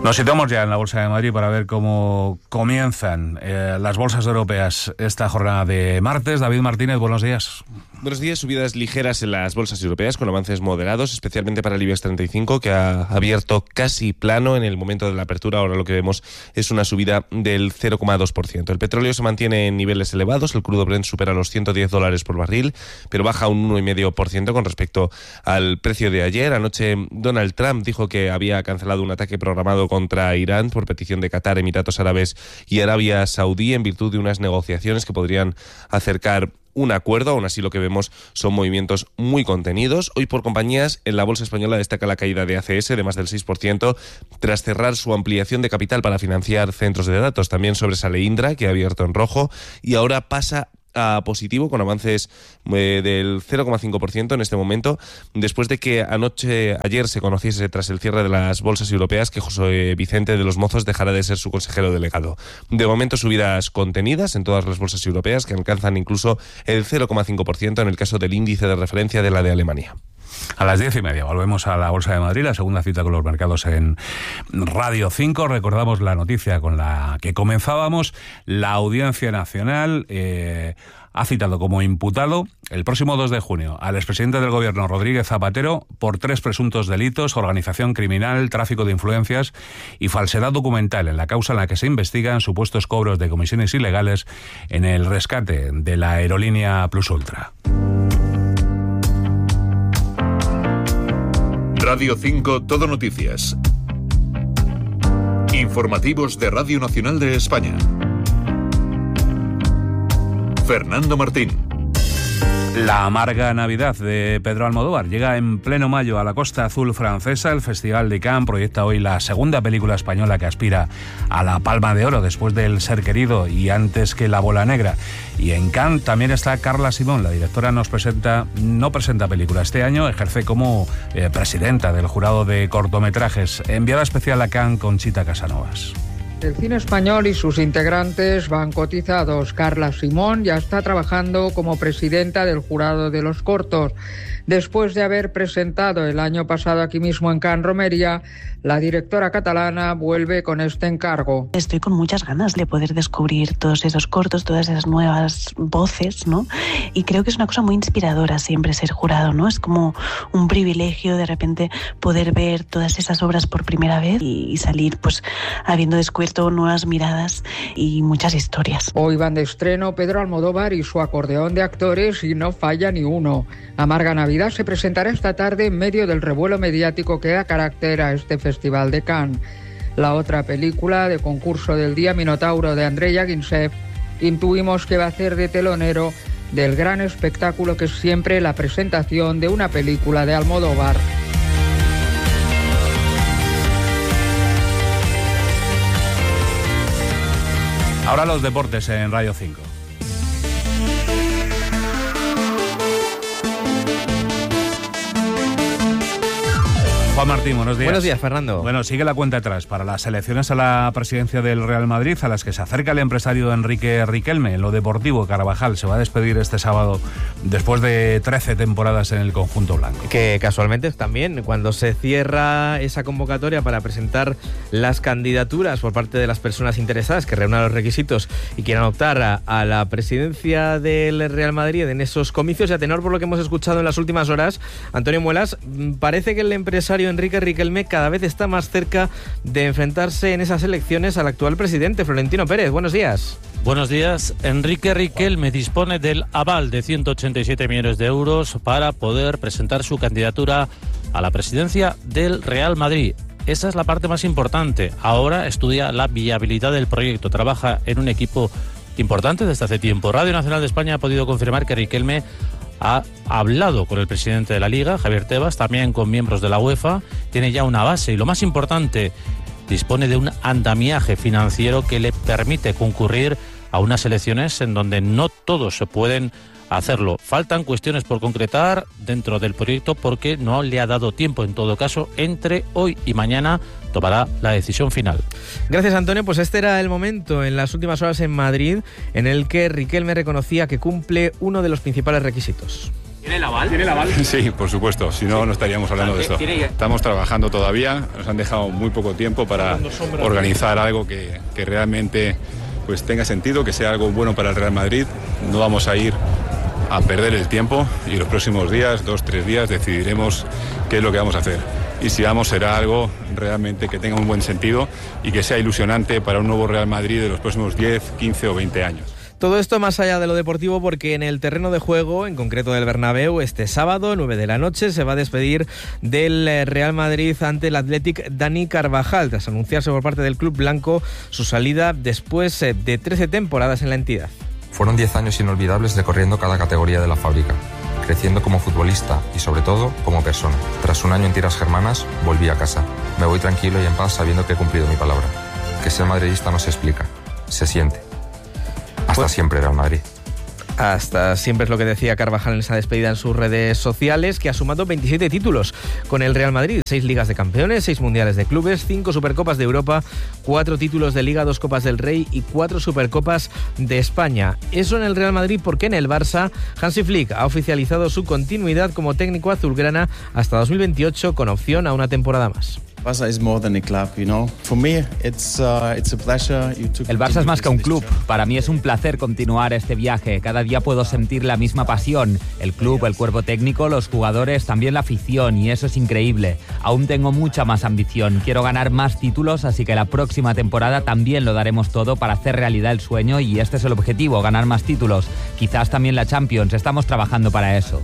Nos situamos ya en la Bolsa de Madrid para ver cómo comienzan eh, las bolsas europeas esta jornada de martes. David Martínez, buenos días. Buenos días. Subidas ligeras en las bolsas europeas con avances moderados, especialmente para el IBEX treinta y cinco, que ha abierto casi plano en el momento de la apertura. Ahora lo que vemos es una subida del cero coma dos por ciento. El petróleo se mantiene en niveles elevados. El crudo Brent supera los ciento diez dólares por barril, pero baja un uno coma cinco por ciento con respecto al precio de ayer. Anoche Donald Trump dijo que había cancelado un ataque programado contra Irán por petición de Qatar, Emiratos Árabes y Arabia Saudí en virtud de unas negociaciones que podrían acercar un acuerdo. Aún así, lo que vemos son movimientos muy contenidos. Hoy, por compañías, en la bolsa española destaca la caída de A C S de más del seis por ciento tras cerrar su ampliación de capital para financiar centros de datos. También sobresale Indra, que ha abierto en rojo y ahora pasa a positivo con avances eh, del cero coma cinco por ciento en este momento, después de que anoche, ayer se conociese tras el cierre de las bolsas europeas que José Vicente de los Mozos dejará de ser su consejero delegado. De momento, subidas contenidas en todas las bolsas europeas que alcanzan incluso el cero coma cinco por ciento en el caso del índice de referencia de la de Alemania. A las diez y media volvemos a la Bolsa de Madrid, la segunda cita con los mercados en Radio cinco. Recordamos la noticia con la que comenzábamos. La Audiencia Nacional eh, ha citado como imputado el próximo dos de junio al expresidente del Gobierno, Rodríguez Zapatero, por tres presuntos delitos: organización criminal, tráfico de influencias y falsedad documental, en la causa en la que se investigan supuestos cobros de comisiones ilegales en el rescate de la aerolínea Plus Ultra. Radio cinco Todo Noticias. Informativos de Radio Nacional de España. Fernando Martín. La amarga Navidad de Pedro Almodóvar llega en pleno mayo a la Costa Azul francesa. El Festival de Cannes proyecta hoy la segunda película española que aspira a la Palma de Oro, después del Ser querido y antes que La bola negra. Y en Cannes también está Carla Simón. La directora nos presenta, no presenta película este año, ejerce como eh, presidenta del jurado de cortometrajes. Enviada especial a Cannes, Conchita Casanovas. El cine español y sus integrantes van cotizados. Carla Simón ya está trabajando como presidenta del jurado de los cortos. Después de haber presentado el año pasado aquí mismo en Can Romería, la directora catalana vuelve con este encargo. Estoy con muchas ganas de poder descubrir todos esos cortos, todas esas nuevas voces, ¿no? Y creo que es una cosa muy inspiradora siempre ser jurado, ¿no? Es como un privilegio de repente poder ver todas esas obras por primera vez y salir pues habiendo descubierto nuevas miradas y muchas historias. Hoy van de estreno Pedro Almodóvar y su acordeón de actores y no falla ni uno. Amarga Navidad se presentará esta tarde en medio del revuelo mediático que da carácter a este Festival de Cannes. La otra película de concurso del día, Minotauro, de Andrei Yagintsev, intuimos que va a hacer de telonero del gran espectáculo que es siempre la presentación de una película de Almodóvar. Ahora los deportes en Radio cinco. Juan Martín, buenos días. Buenos días, Fernando. Bueno, sigue la cuenta atrás para las elecciones a la presidencia del Real Madrid, a las que se acerca el empresario Enrique Riquelme. En lo deportivo, Carvajal se va a despedir este sábado después de trece temporadas en el conjunto blanco. Que casualmente también, cuando se cierra esa convocatoria para presentar las candidaturas por parte de las personas interesadas que reúnan los requisitos y quieran optar a, a la presidencia del Real Madrid en esos comicios, y a tenor por lo que hemos escuchado en las últimas horas, Antonio Muelas, parece que el empresario Enrique Riquelme cada vez está más cerca de enfrentarse en esas elecciones al actual presidente, Florentino Pérez. Buenos días. Buenos días. Enrique Riquelme dispone del aval de ciento ochenta y siete millones de euros para poder presentar su candidatura a la presidencia del Real Madrid. Esa es la parte más importante. Ahora estudia la viabilidad del proyecto. Trabaja en un equipo importante desde hace tiempo. Radio Nacional de España ha podido confirmar que Riquelme ha hablado con el presidente de la Liga, Javier Tebas, también con miembros de la UEFA. Tiene ya una base y, lo más importante, dispone de un andamiaje financiero que le permite concurrir a unas elecciones en donde no todos se pueden hacerlo. Faltan cuestiones por concretar dentro del proyecto porque no le ha dado tiempo. En todo caso, entre hoy y mañana tomará la decisión final. Gracias, Antonio. Pues este era el momento en las últimas horas en Madrid en el que Riquelme reconocía que cumple uno de los principales requisitos. ¿Tiene el aval? ¿Tiene el aval? Sí, por supuesto, si no, no estaríamos hablando de esto. Estamos trabajando todavía, nos han dejado muy poco tiempo para organizar algo que, que realmente pues, tenga sentido, que sea algo bueno para el Real Madrid. No vamos a ir a perder el tiempo y los próximos días, dos, tres días, decidiremos qué es lo que vamos a hacer. Y si vamos, será algo realmente que tenga un buen sentido y que sea ilusionante para un nuevo Real Madrid de los próximos diez, quince o veinte años. Todo esto más allá de lo deportivo, porque en el terreno de juego, en concreto del Bernabéu, este sábado, nueve de la noche, se va a despedir del Real Madrid ante el Athletic Dani Carvajal, tras anunciarse por parte del club blanco su salida después de trece temporadas en la entidad. Fueron diez años inolvidables recorriendo cada categoría de la fábrica, creciendo como futbolista y sobre todo como persona. Tras un año en tierras germanas, volví a casa. Me voy tranquilo y en paz sabiendo que he cumplido mi palabra. Que ser madridista no se explica, se siente. Hasta pues, siempre, Real Madrid. Hasta siempre es lo que decía Carvajal en esa despedida en sus redes sociales, que ha sumado veintisiete títulos con el Real Madrid, seis Ligas de Campeones, seis Mundiales de Clubes, cinco Supercopas de Europa, cuatro títulos de Liga, dos Copas del Rey y cuatro Supercopas de España. Eso en el Real Madrid, porque en el Barça, Hansi Flick ha oficializado su continuidad como técnico azulgrana hasta dos mil veintiocho, con opción a una temporada más. Barça is more than a club, you know. For me, it's uh, it's a pleasure. El Barça es más que un club. Para mí es un placer continuar este viaje. Cada día puedo sentir la misma pasión. El club, el cuerpo técnico, los jugadores, también la afición, y eso es increíble. Aún tengo mucha más ambición. Quiero ganar más títulos, así que la próxima temporada también lo daremos todo para hacer realidad el sueño, y este es el objetivo, ganar más títulos. Quizás también la Champions. Estamos trabajando para eso.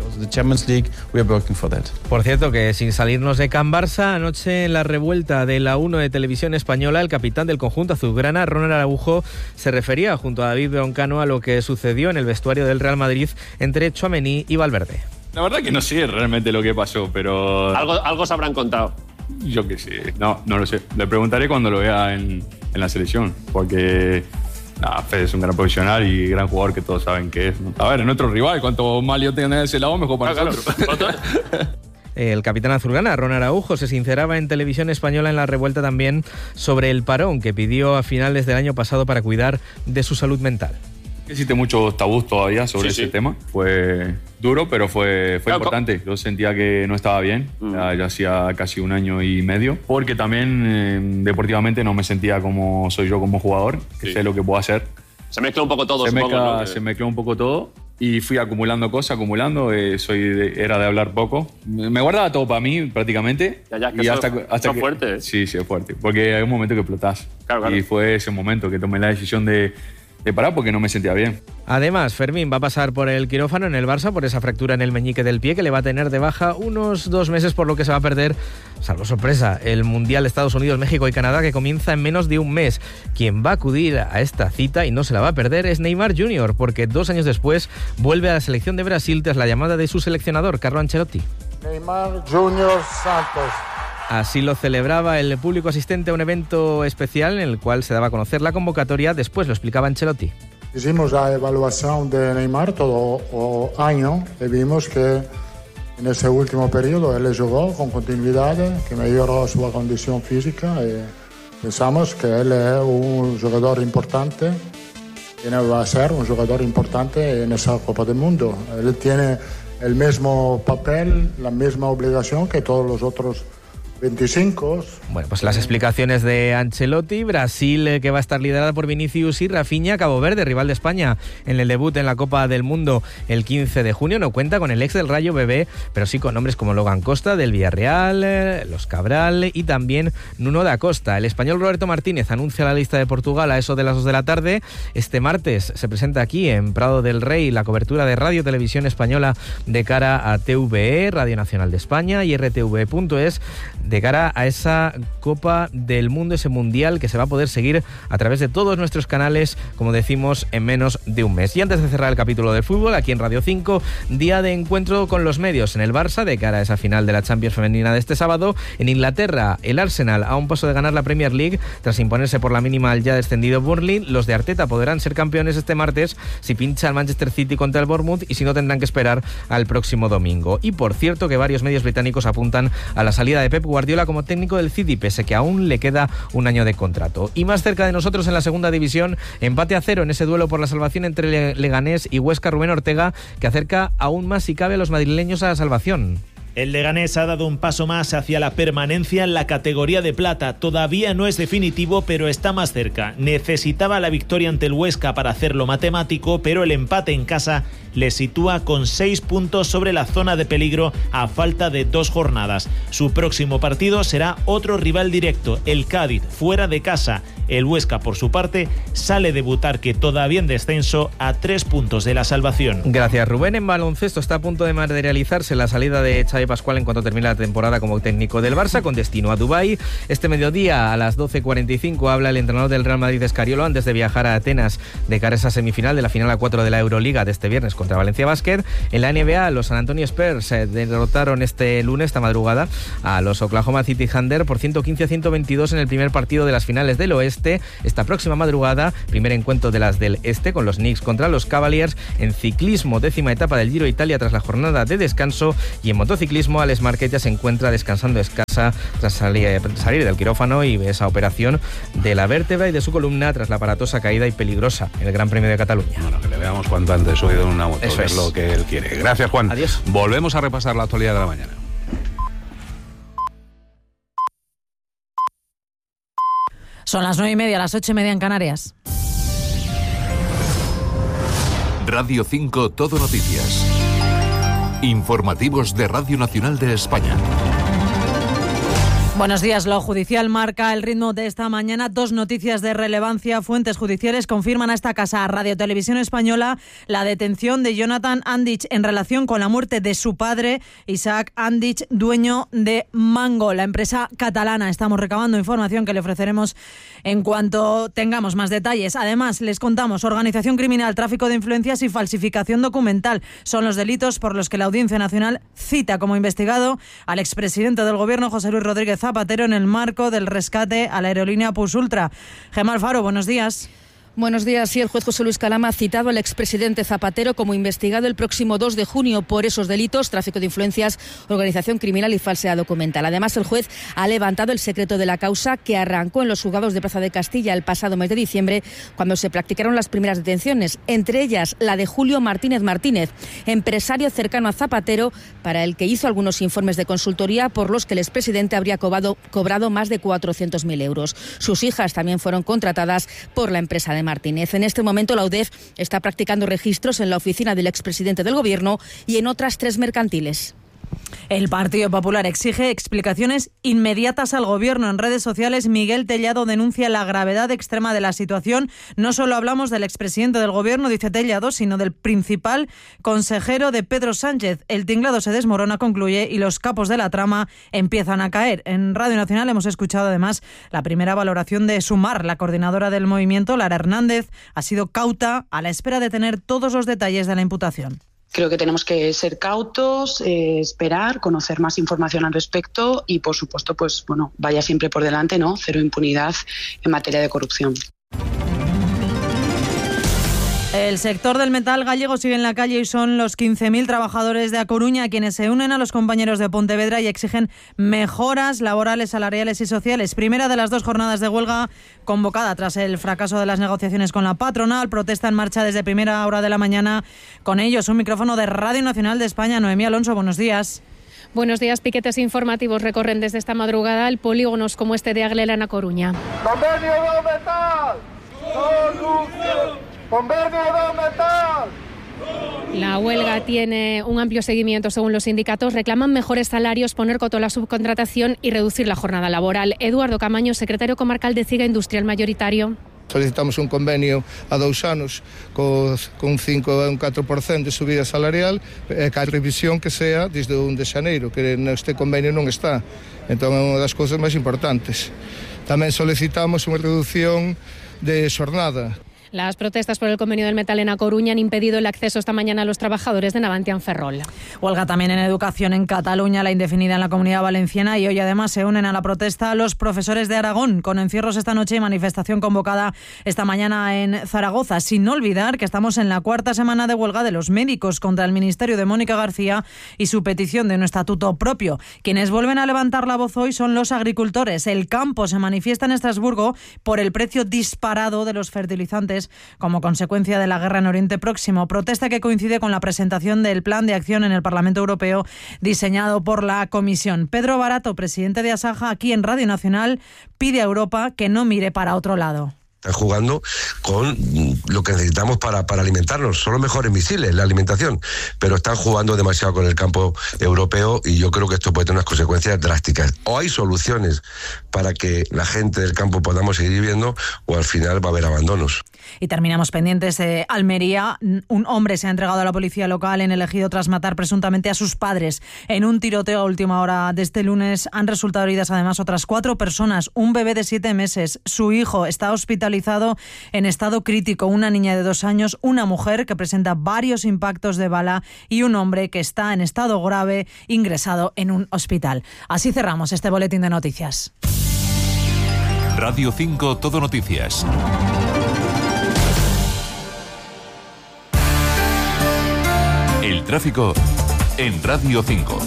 Por cierto, que sin salirnos de Can Barça, anoche en la revuelta de la uno de Televisión Española, el capitán del conjunto azulgrana, Ronald Araujo, se refería junto a David Broncano a lo que sucedió en el vestuario del Real Madrid entre Tchouaméni y Valverde. La verdad que no sé realmente lo que pasó, pero... Algo, algo se habrán contado. Yo qué sé, no, no lo sé. Le preguntaré cuando lo vea en, en la selección, porque... Nah, Fede es un gran profesional y gran jugador que todos saben que es. A ver, es nuestro rival. Cuanto más yo tenga de ese lado, mejor para claro, nosotros. Claro. El capitán azulgrana, Ron Araujo, se sinceraba en Televisión Española en la revuelta también sobre el parón que pidió a finales del año pasado para cuidar de su salud mental. Existe muchos tabús todavía sobre sí, ese sí. tema. Fue duro, pero fue, fue claro, importante. Yo sentía que no estaba bien. Mm. Ya, ya hacía casi un año y medio. Porque también eh, deportivamente no me sentía como soy yo como jugador, que sí. sé lo que puedo hacer. Se mezcla un poco todo, se supongo, mezcla, ¿no? que... Se mezcló un poco todo. Y fui acumulando cosas, acumulando. Eh, soy de, era de hablar poco. Me guardaba todo para mí, prácticamente. Ya, ya, que y eso, hasta, hasta eso que, es fuerte. ¿eh? Sí, sí, es fuerte. Porque hay un momento que explotás. Claro, claro. Y fue ese momento que tomé la decisión de, de parar porque no me sentía bien. Además, Fermín va a pasar por el quirófano en el Barça por esa fractura en el meñique del pie que le va a tener de baja unos dos meses, por lo que se va a perder, salvo sorpresa, el Mundial Estados Unidos, México y Canadá, que comienza en menos de un mes. Quien va a acudir a esta cita y no se la va a perder es Neymar junior, porque dos años después vuelve a la selección de Brasil tras la llamada de su seleccionador, Carlo Ancelotti. Neymar junior Santos. Así lo celebraba el público asistente a un evento especial en el cual se daba a conocer la convocatoria. Después lo explicaba Ancelotti. Hicimos la evaluación de Neymar todo el año y vimos que en ese último periodo él jugó con continuidad, que mejoró su condición física y pensamos que él es un jugador importante y va a ser un jugador importante en esa Copa del Mundo. Él tiene el mismo papel, la misma obligación que todos los otros veinticinco. Bueno, pues las explicaciones de Ancelotti. Brasil, eh, que va a estar liderada por Vinicius y Rafinha. Cabo Verde, rival de España en el debut en la Copa del Mundo el quince de junio, no cuenta con el ex del Rayo Bebé, pero sí con nombres como Logan Costa del Villarreal, eh, los Cabral y también Nuno da Costa. El español Roberto Martínez anuncia la lista de Portugal a eso de las dos de la tarde. Este martes se presenta aquí en Prado del Rey la cobertura de Radio Televisión Española de cara a T V E, Radio Nacional de España y R T V punto es, de cara a esa Copa del Mundo, ese Mundial que se va a poder seguir a través de todos nuestros canales, como decimos, en menos de un mes. Y antes de cerrar el capítulo del fútbol, aquí en Radio cinco, día de encuentro con los medios en el Barça de cara a esa final de la Champions femenina de este sábado. En Inglaterra, el Arsenal a un paso de ganar la Premier League tras imponerse por la mínima al ya descendido Burnley. Los de Arteta podrán ser campeones este martes si pincha el Manchester City contra el Bournemouth, y si no tendrán que esperar al próximo domingo. Y por cierto que varios medios británicos apuntan a la salida de Pep Guardiola como técnico del City, pese que aún le queda un año de contrato. Y más cerca de nosotros en la segunda división, empate a cero en ese duelo por la salvación entre Leganés y Huesca. Rubén Ortega, que acerca aún más si cabe a los madrileños a la salvación. El Leganés ha dado un paso más hacia la permanencia en la categoría de plata. Todavía no es definitivo, pero está más cerca. Necesitaba la victoria ante el Huesca para hacerlo matemático, pero el empate en casa le sitúa con seis puntos sobre la zona de peligro a falta de dos jornadas. Su próximo partido será otro rival directo, el Cádiz, fuera de casa. El Huesca, por su parte, sale de Butarque, todavía en descenso, a tres puntos de la salvación. Gracias, Rubén. En baloncesto está a punto de materializarse la salida de Xavi Pascual en cuanto termine la temporada como técnico del Barça, con destino a Dubái. Este mediodía, a las doce cuarenta y cinco, habla el entrenador del Real Madrid, Escariolo, antes de viajar a Atenas de cara a esa semifinal de la final a cuatro de la Euroliga de este viernes contra Valencia Basket. En la N B A, los San Antonio Spurs eh, derrotaron este lunes, esta madrugada, a los Oklahoma City Thunder por ciento quince a ciento veintidós en el primer partido de las finales del oeste. Esta próxima madrugada, primer encuentro de las del este con los Knicks contra los Cavaliers. En ciclismo, décima etapa del Giro de Italia tras la jornada de descanso. Y en motociclismo, Alex Márquez ya se encuentra descansando escasa tras salir, salir del quirófano y esa operación de la vértebra y de su columna tras la aparatosa caída y peligrosa en el Gran Premio de Cataluña. Bueno, que le veamos cuanto antes subido en una moto. Eso es lo que él quiere. Gracias, Juan. Adiós. Volvemos a repasar la actualidad de la mañana. Son las nueve y media, las ocho y media en Canarias. Radio cinco Todo Noticias. Informativos de Radio Nacional de España. Buenos días. Lo judicial marca el ritmo de esta mañana. Dos noticias de relevancia. Fuentes judiciales confirman a esta casa, a Radio Televisión Española, la detención de Jonathan Andich en relación con la muerte de su padre, Isaac Andich, dueño de Mango, la empresa catalana. Estamos recabando información que le ofreceremos en cuanto tengamos más detalles. Además, les contamos: organización criminal, tráfico de influencias y falsificación documental son los delitos por los que la Audiencia Nacional cita como investigado al expresidente del Gobierno, José Luis Rodríguez Zapatero, en el marco del rescate a la aerolínea Plus Ultra. Gemma Alfaro, buenos días. Buenos días. Sí, el juez José Luis Calama ha citado al expresidente Zapatero como investigado el próximo dos de junio por esos delitos: tráfico de influencias, organización criminal y falsedad documental. Además, el juez ha levantado el secreto de la causa, que arrancó en los juzgados de Plaza de Castilla el pasado mes de diciembre, cuando se practicaron las primeras detenciones, entre ellas la de Julio Martínez Martínez, empresario cercano a Zapatero, para el que hizo algunos informes de consultoría por los que el expresidente habría cobrado, cobrado más de cuatrocientos mil euros. Sus hijas también fueron contratadas por la empresa de Martínez. En este momento, la U D E F está practicando registros en la oficina del expresidente del Gobierno y en otras tres mercantiles. El Partido Popular exige explicaciones inmediatas al Gobierno. En redes sociales, Miguel Tellado denuncia la gravedad extrema de la situación. No solo hablamos del expresidente del Gobierno, dice Tellado, sino del principal consejero de Pedro Sánchez. El tinglado se desmorona, concluye, y los capos de la trama empiezan a caer. En Radio Nacional hemos escuchado además la primera valoración de Sumar. La coordinadora del movimiento, Lara Hernández, ha sido cauta a la espera de tener todos los detalles de la imputación. Creo que tenemos que ser cautos, eh, esperar, conocer más información al respecto y, por supuesto, pues bueno, vaya siempre por delante, ¿no? Cero impunidad en materia de corrupción. El sector del metal gallego sigue en la calle y son los quince mil trabajadores de A Coruña quienes se unen a los compañeros de Pontevedra y exigen mejoras laborales, salariales y sociales. Primera de las dos jornadas de huelga convocada tras el fracaso de las negociaciones con la patronal. Protesta en marcha desde primera hora de la mañana. Con ellos, un micrófono de Radio Nacional de España. Noemí Alonso, buenos días. Buenos días. Piquetes informativos recorren desde esta madrugada el polígonos como este de Aglela en A Coruña. ¡Convenio do metal! ¡Solución! ¡Convenio do metal! La huelga tiene un amplio seguimiento según los sindicatos. Reclaman mejores salarios, poner coto a la subcontratación y reducir la jornada laboral. Eduardo Camaño, secretario comarcal de CIGA Industrial Mayoritario. Solicitamos un convenio a dous anos con un cinco e un catro por ciento de subida salarial, e que a revisión que sea desde o un de xaneiro, que neste convenio non está. Entón é unha das cousas máis importantes. Tamén solicitamos unha reducción de xornada. Las protestas por el convenio del metal en A Coruña han impedido el acceso esta mañana a los trabajadores de Navantia en Ferrol. Huelga también en educación en Cataluña, la indefinida en la Comunidad Valenciana, y hoy además se unen a la protesta los profesores de Aragón, con encierros esta noche y manifestación convocada esta mañana en Zaragoza. Sin olvidar que estamos en la cuarta semana de huelga de los médicos contra el ministerio de Mónica García y su petición de un estatuto propio. Quienes vuelven a levantar la voz hoy son los agricultores. El campo se manifiesta en Estrasburgo por el precio disparado de los fertilizantes como consecuencia de la guerra en Oriente Próximo. Protesta que coincide con la presentación del plan de acción en el Parlamento Europeo diseñado por la Comisión. Pedro Barato, presidente de Asaja, aquí en Radio Nacional, pide a Europa que no mire para otro lado. Están jugando con lo que necesitamos para, para alimentarnos. Son los mejores misiles, la alimentación, pero están jugando demasiado con el campo europeo y yo creo que esto puede tener unas consecuencias drásticas. O hay soluciones para que la gente del campo podamos seguir viviendo, o al final va a haber abandonos. Y terminamos pendientes de Almería. Un hombre se ha entregado a la policía local en el Ejido tras matar presuntamente a sus padres. En un tiroteo a última hora de este lunes han resultado heridas además otras cuatro personas. Un bebé de siete meses. Su hijo está hospitalizado en estado crítico. Una niña de dos años, una mujer que presenta varios impactos de bala y un hombre que está en estado grave ingresado en un hospital. Así cerramos este boletín de noticias. Radio cinco Todo Noticias. El tráfico en Radio cinco.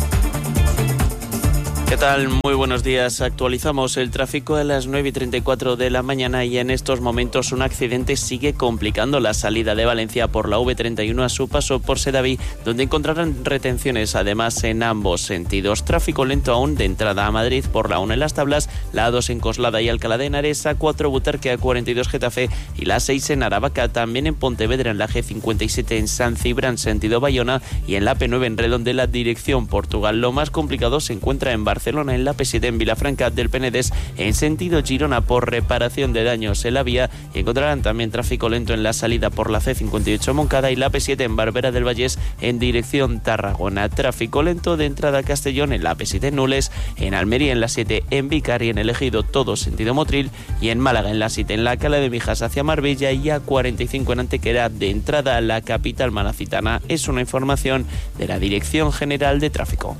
¿Qué tal? Muy buenos días. Actualizamos el tráfico a las nueve y treinta y cuatro de la mañana y en estos momentos un accidente sigue complicando la salida de Valencia por la V treinta y uno a su paso por Sedaví, donde encontrarán retenciones además en ambos sentidos. Tráfico lento aún de entrada a Madrid por la uno en Las Tablas, la A dos en Coslada y Alcalá de Henares, A cuatro Butarque, A cuarenta y dos Getafe y la A seis en Aravaca, también en Pontevedra en la G cincuenta y siete en San Cibrán sentido Bayona y en la P nueve en Redondela dirección Portugal. Lo más complicado se encuentra en Barcelona. Barcelona en la P siete en Vilafranca del Penedès en sentido Girona por reparación de daños en la vía y encontrarán también tráfico lento en la salida por la C cincuenta y ocho Moncada y la P siete en Barbera del Vallés en dirección Tarragona. Tráfico lento de entrada a Castellón en la P siete en Nules, en Almería en la siete en Vicar y en el Ejido todo sentido Motril y en Málaga en la siete en la Cala de Mijas hacia Marbella y A cuarenta y cinco en Antequera de entrada a la capital malacitana. Es una información de la Dirección General de Tráfico.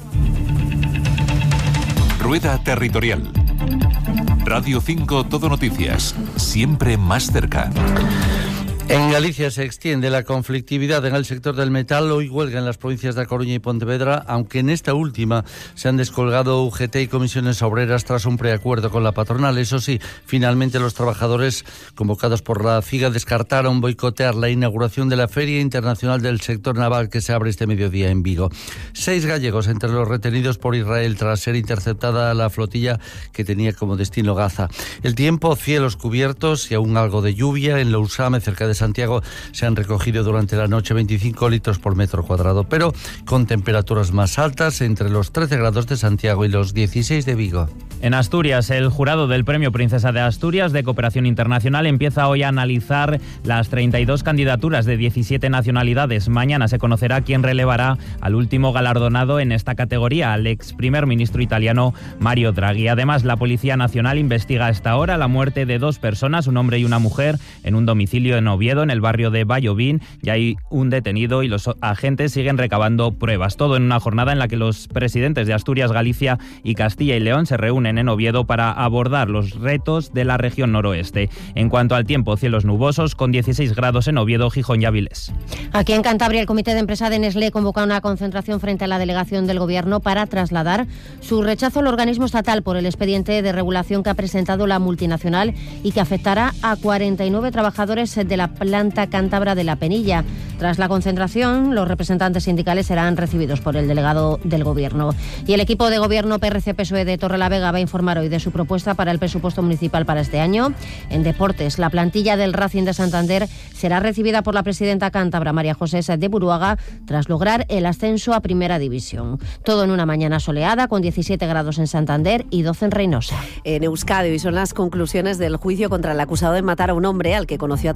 Rueda Territorial. Radio cinco Todo Noticias. Siempre más cerca. En Galicia se extiende la conflictividad en el sector del metal. Hoy huelga en las provincias de A Coruña y Pontevedra, aunque en esta última se han descolgado U G T y comisiones obreras tras un preacuerdo con la patronal. Eso sí, finalmente los trabajadores convocados por la CIGA descartaron boicotear la inauguración de la Feria Internacional del Sector Naval que se abre este mediodía en Vigo. Seis gallegos entre los retenidos por Israel tras ser interceptada la flotilla que tenía como destino Gaza. El tiempo, cielos cubiertos y aún algo de lluvia. En Lousame, cerca de Santiago, se han recogido durante la noche veinticinco litros por metro cuadrado, pero con temperaturas más altas entre los trece grados de Santiago y los dieciséis de Vigo. En Asturias, el jurado del Premio Princesa de Asturias de Cooperación Internacional empieza hoy a analizar las treinta y dos candidaturas de diecisiete nacionalidades. Mañana se conocerá quién relevará al último galardonado en esta categoría, al ex primer ministro italiano Mario Draghi. Además, la Policía Nacional investiga hasta ahora la muerte de dos personas, un hombre y una mujer, en un domicilio en Oviedo, en el barrio de Vallovín. Ya hay un detenido y los agentes siguen recabando pruebas. Todo en una jornada en la que los presidentes de Asturias, Galicia y Castilla y León se reúnen en Oviedo para abordar los retos de la región noroeste. En cuanto al tiempo, cielos nubosos con dieciséis grados en Oviedo, Gijón y Avilés. Aquí en Cantabria, el Comité de Empresa de Nestlé convoca una concentración frente a la delegación del Gobierno para trasladar su rechazo al organismo estatal por el expediente de regulación que ha presentado la multinacional y que afectará a cuarenta y nueve trabajadores de la planta cántabra de La Penilla. Tras la concentración, los representantes sindicales serán recibidos por el delegado del Gobierno. Y el equipo de Gobierno P R C P S O E de Torrelavega va a informar hoy de su propuesta para el presupuesto municipal para este año. En deportes, la plantilla del Racing de Santander será recibida por la presidenta cántabra María José Sáez de Buruaga tras lograr el ascenso a Primera División. Todo en una mañana soleada con diecisiete grados en Santander y doce en Reynosa. En Euskadi hoy son las conclusiones del juicio contra el acusado de matar a un hombre al que conoció a través de una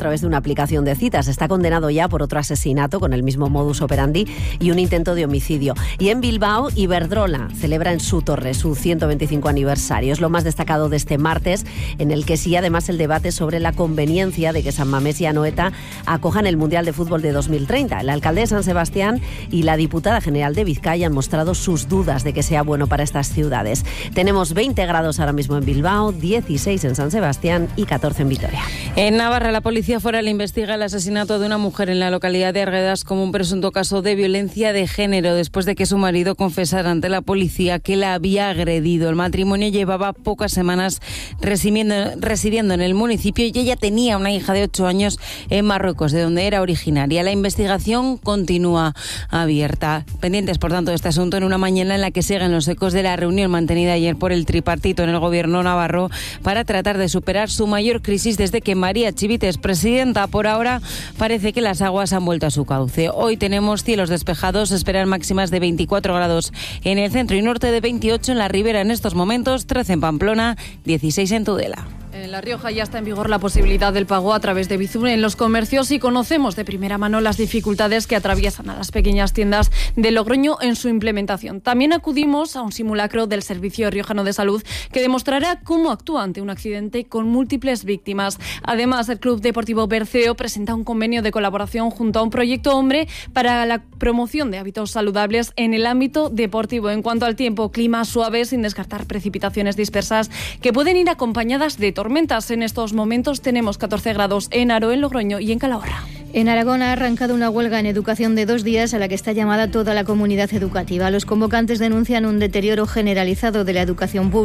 aplicación de citas. Está condenado ya por otro asesinato con el mismo modus operandi y un intento de homicidio. Y en Bilbao, Iberdrola celebra en su torre su ciento veinticinco aniversario. Es lo más destacado de este martes, en el que sigue además el debate sobre la conveniencia de que San Mamés y Anoeta acojan el Mundial de Fútbol de dos mil treinta. El alcalde de San Sebastián y la diputada general de Vizcaya han mostrado sus dudas de que sea bueno para estas ciudades. Tenemos veinte grados ahora mismo en Bilbao, dieciséis en San Sebastián y catorce en Vitoria. En Navarra, la policía foral investiga el asesinato de una mujer en la localidad de Arguedas como un presunto caso de violencia de género, después de que su marido confesara ante la policía que la había agredido. El matrimonio llevaba pocas semanas residiendo, residiendo en el municipio y ella tenía una hija de ocho años en Marruecos, de donde era originaria. La investigación continúa abierta. Pendientes, por tanto, de este asunto en una mañana en la que siguen los ecos de la reunión mantenida ayer por el tripartito en el gobierno navarro para tratar de superar su mayor crisis desde que María Chivite es presidenta. Por ahora parece que las aguas han vuelto a su cauce. Hoy tenemos cielos despejados, esperan máximas de veinticuatro grados en el centro y norte, de veintiocho en la ribera en estos momentos, trece en Pamplona, dieciséis en Tudela. En La Rioja ya está en vigor la posibilidad del pago a través de Bizum en los comercios y conocemos de primera mano las dificultades que atraviesan a las pequeñas tiendas de Logroño en su implementación. También acudimos a un simulacro del Servicio Riojano de Salud que demostrará cómo actúa ante un accidente con múltiples víctimas. Además, el Club Deportivo Berceo presenta un convenio de colaboración junto a un proyecto Hombre para la promoción de hábitos saludables en el ámbito deportivo. En cuanto al tiempo, clima suave sin descartar precipitaciones dispersas que pueden ir acompañadas de tormentas. En estos momentos tenemos catorce grados en Aro, en Logroño y en Calahorra. En Aragón ha arrancado una huelga en educación de dos días a la que está llamada toda la comunidad educativa. Los convocantes denuncian un deterioro generalizado de la educación pública.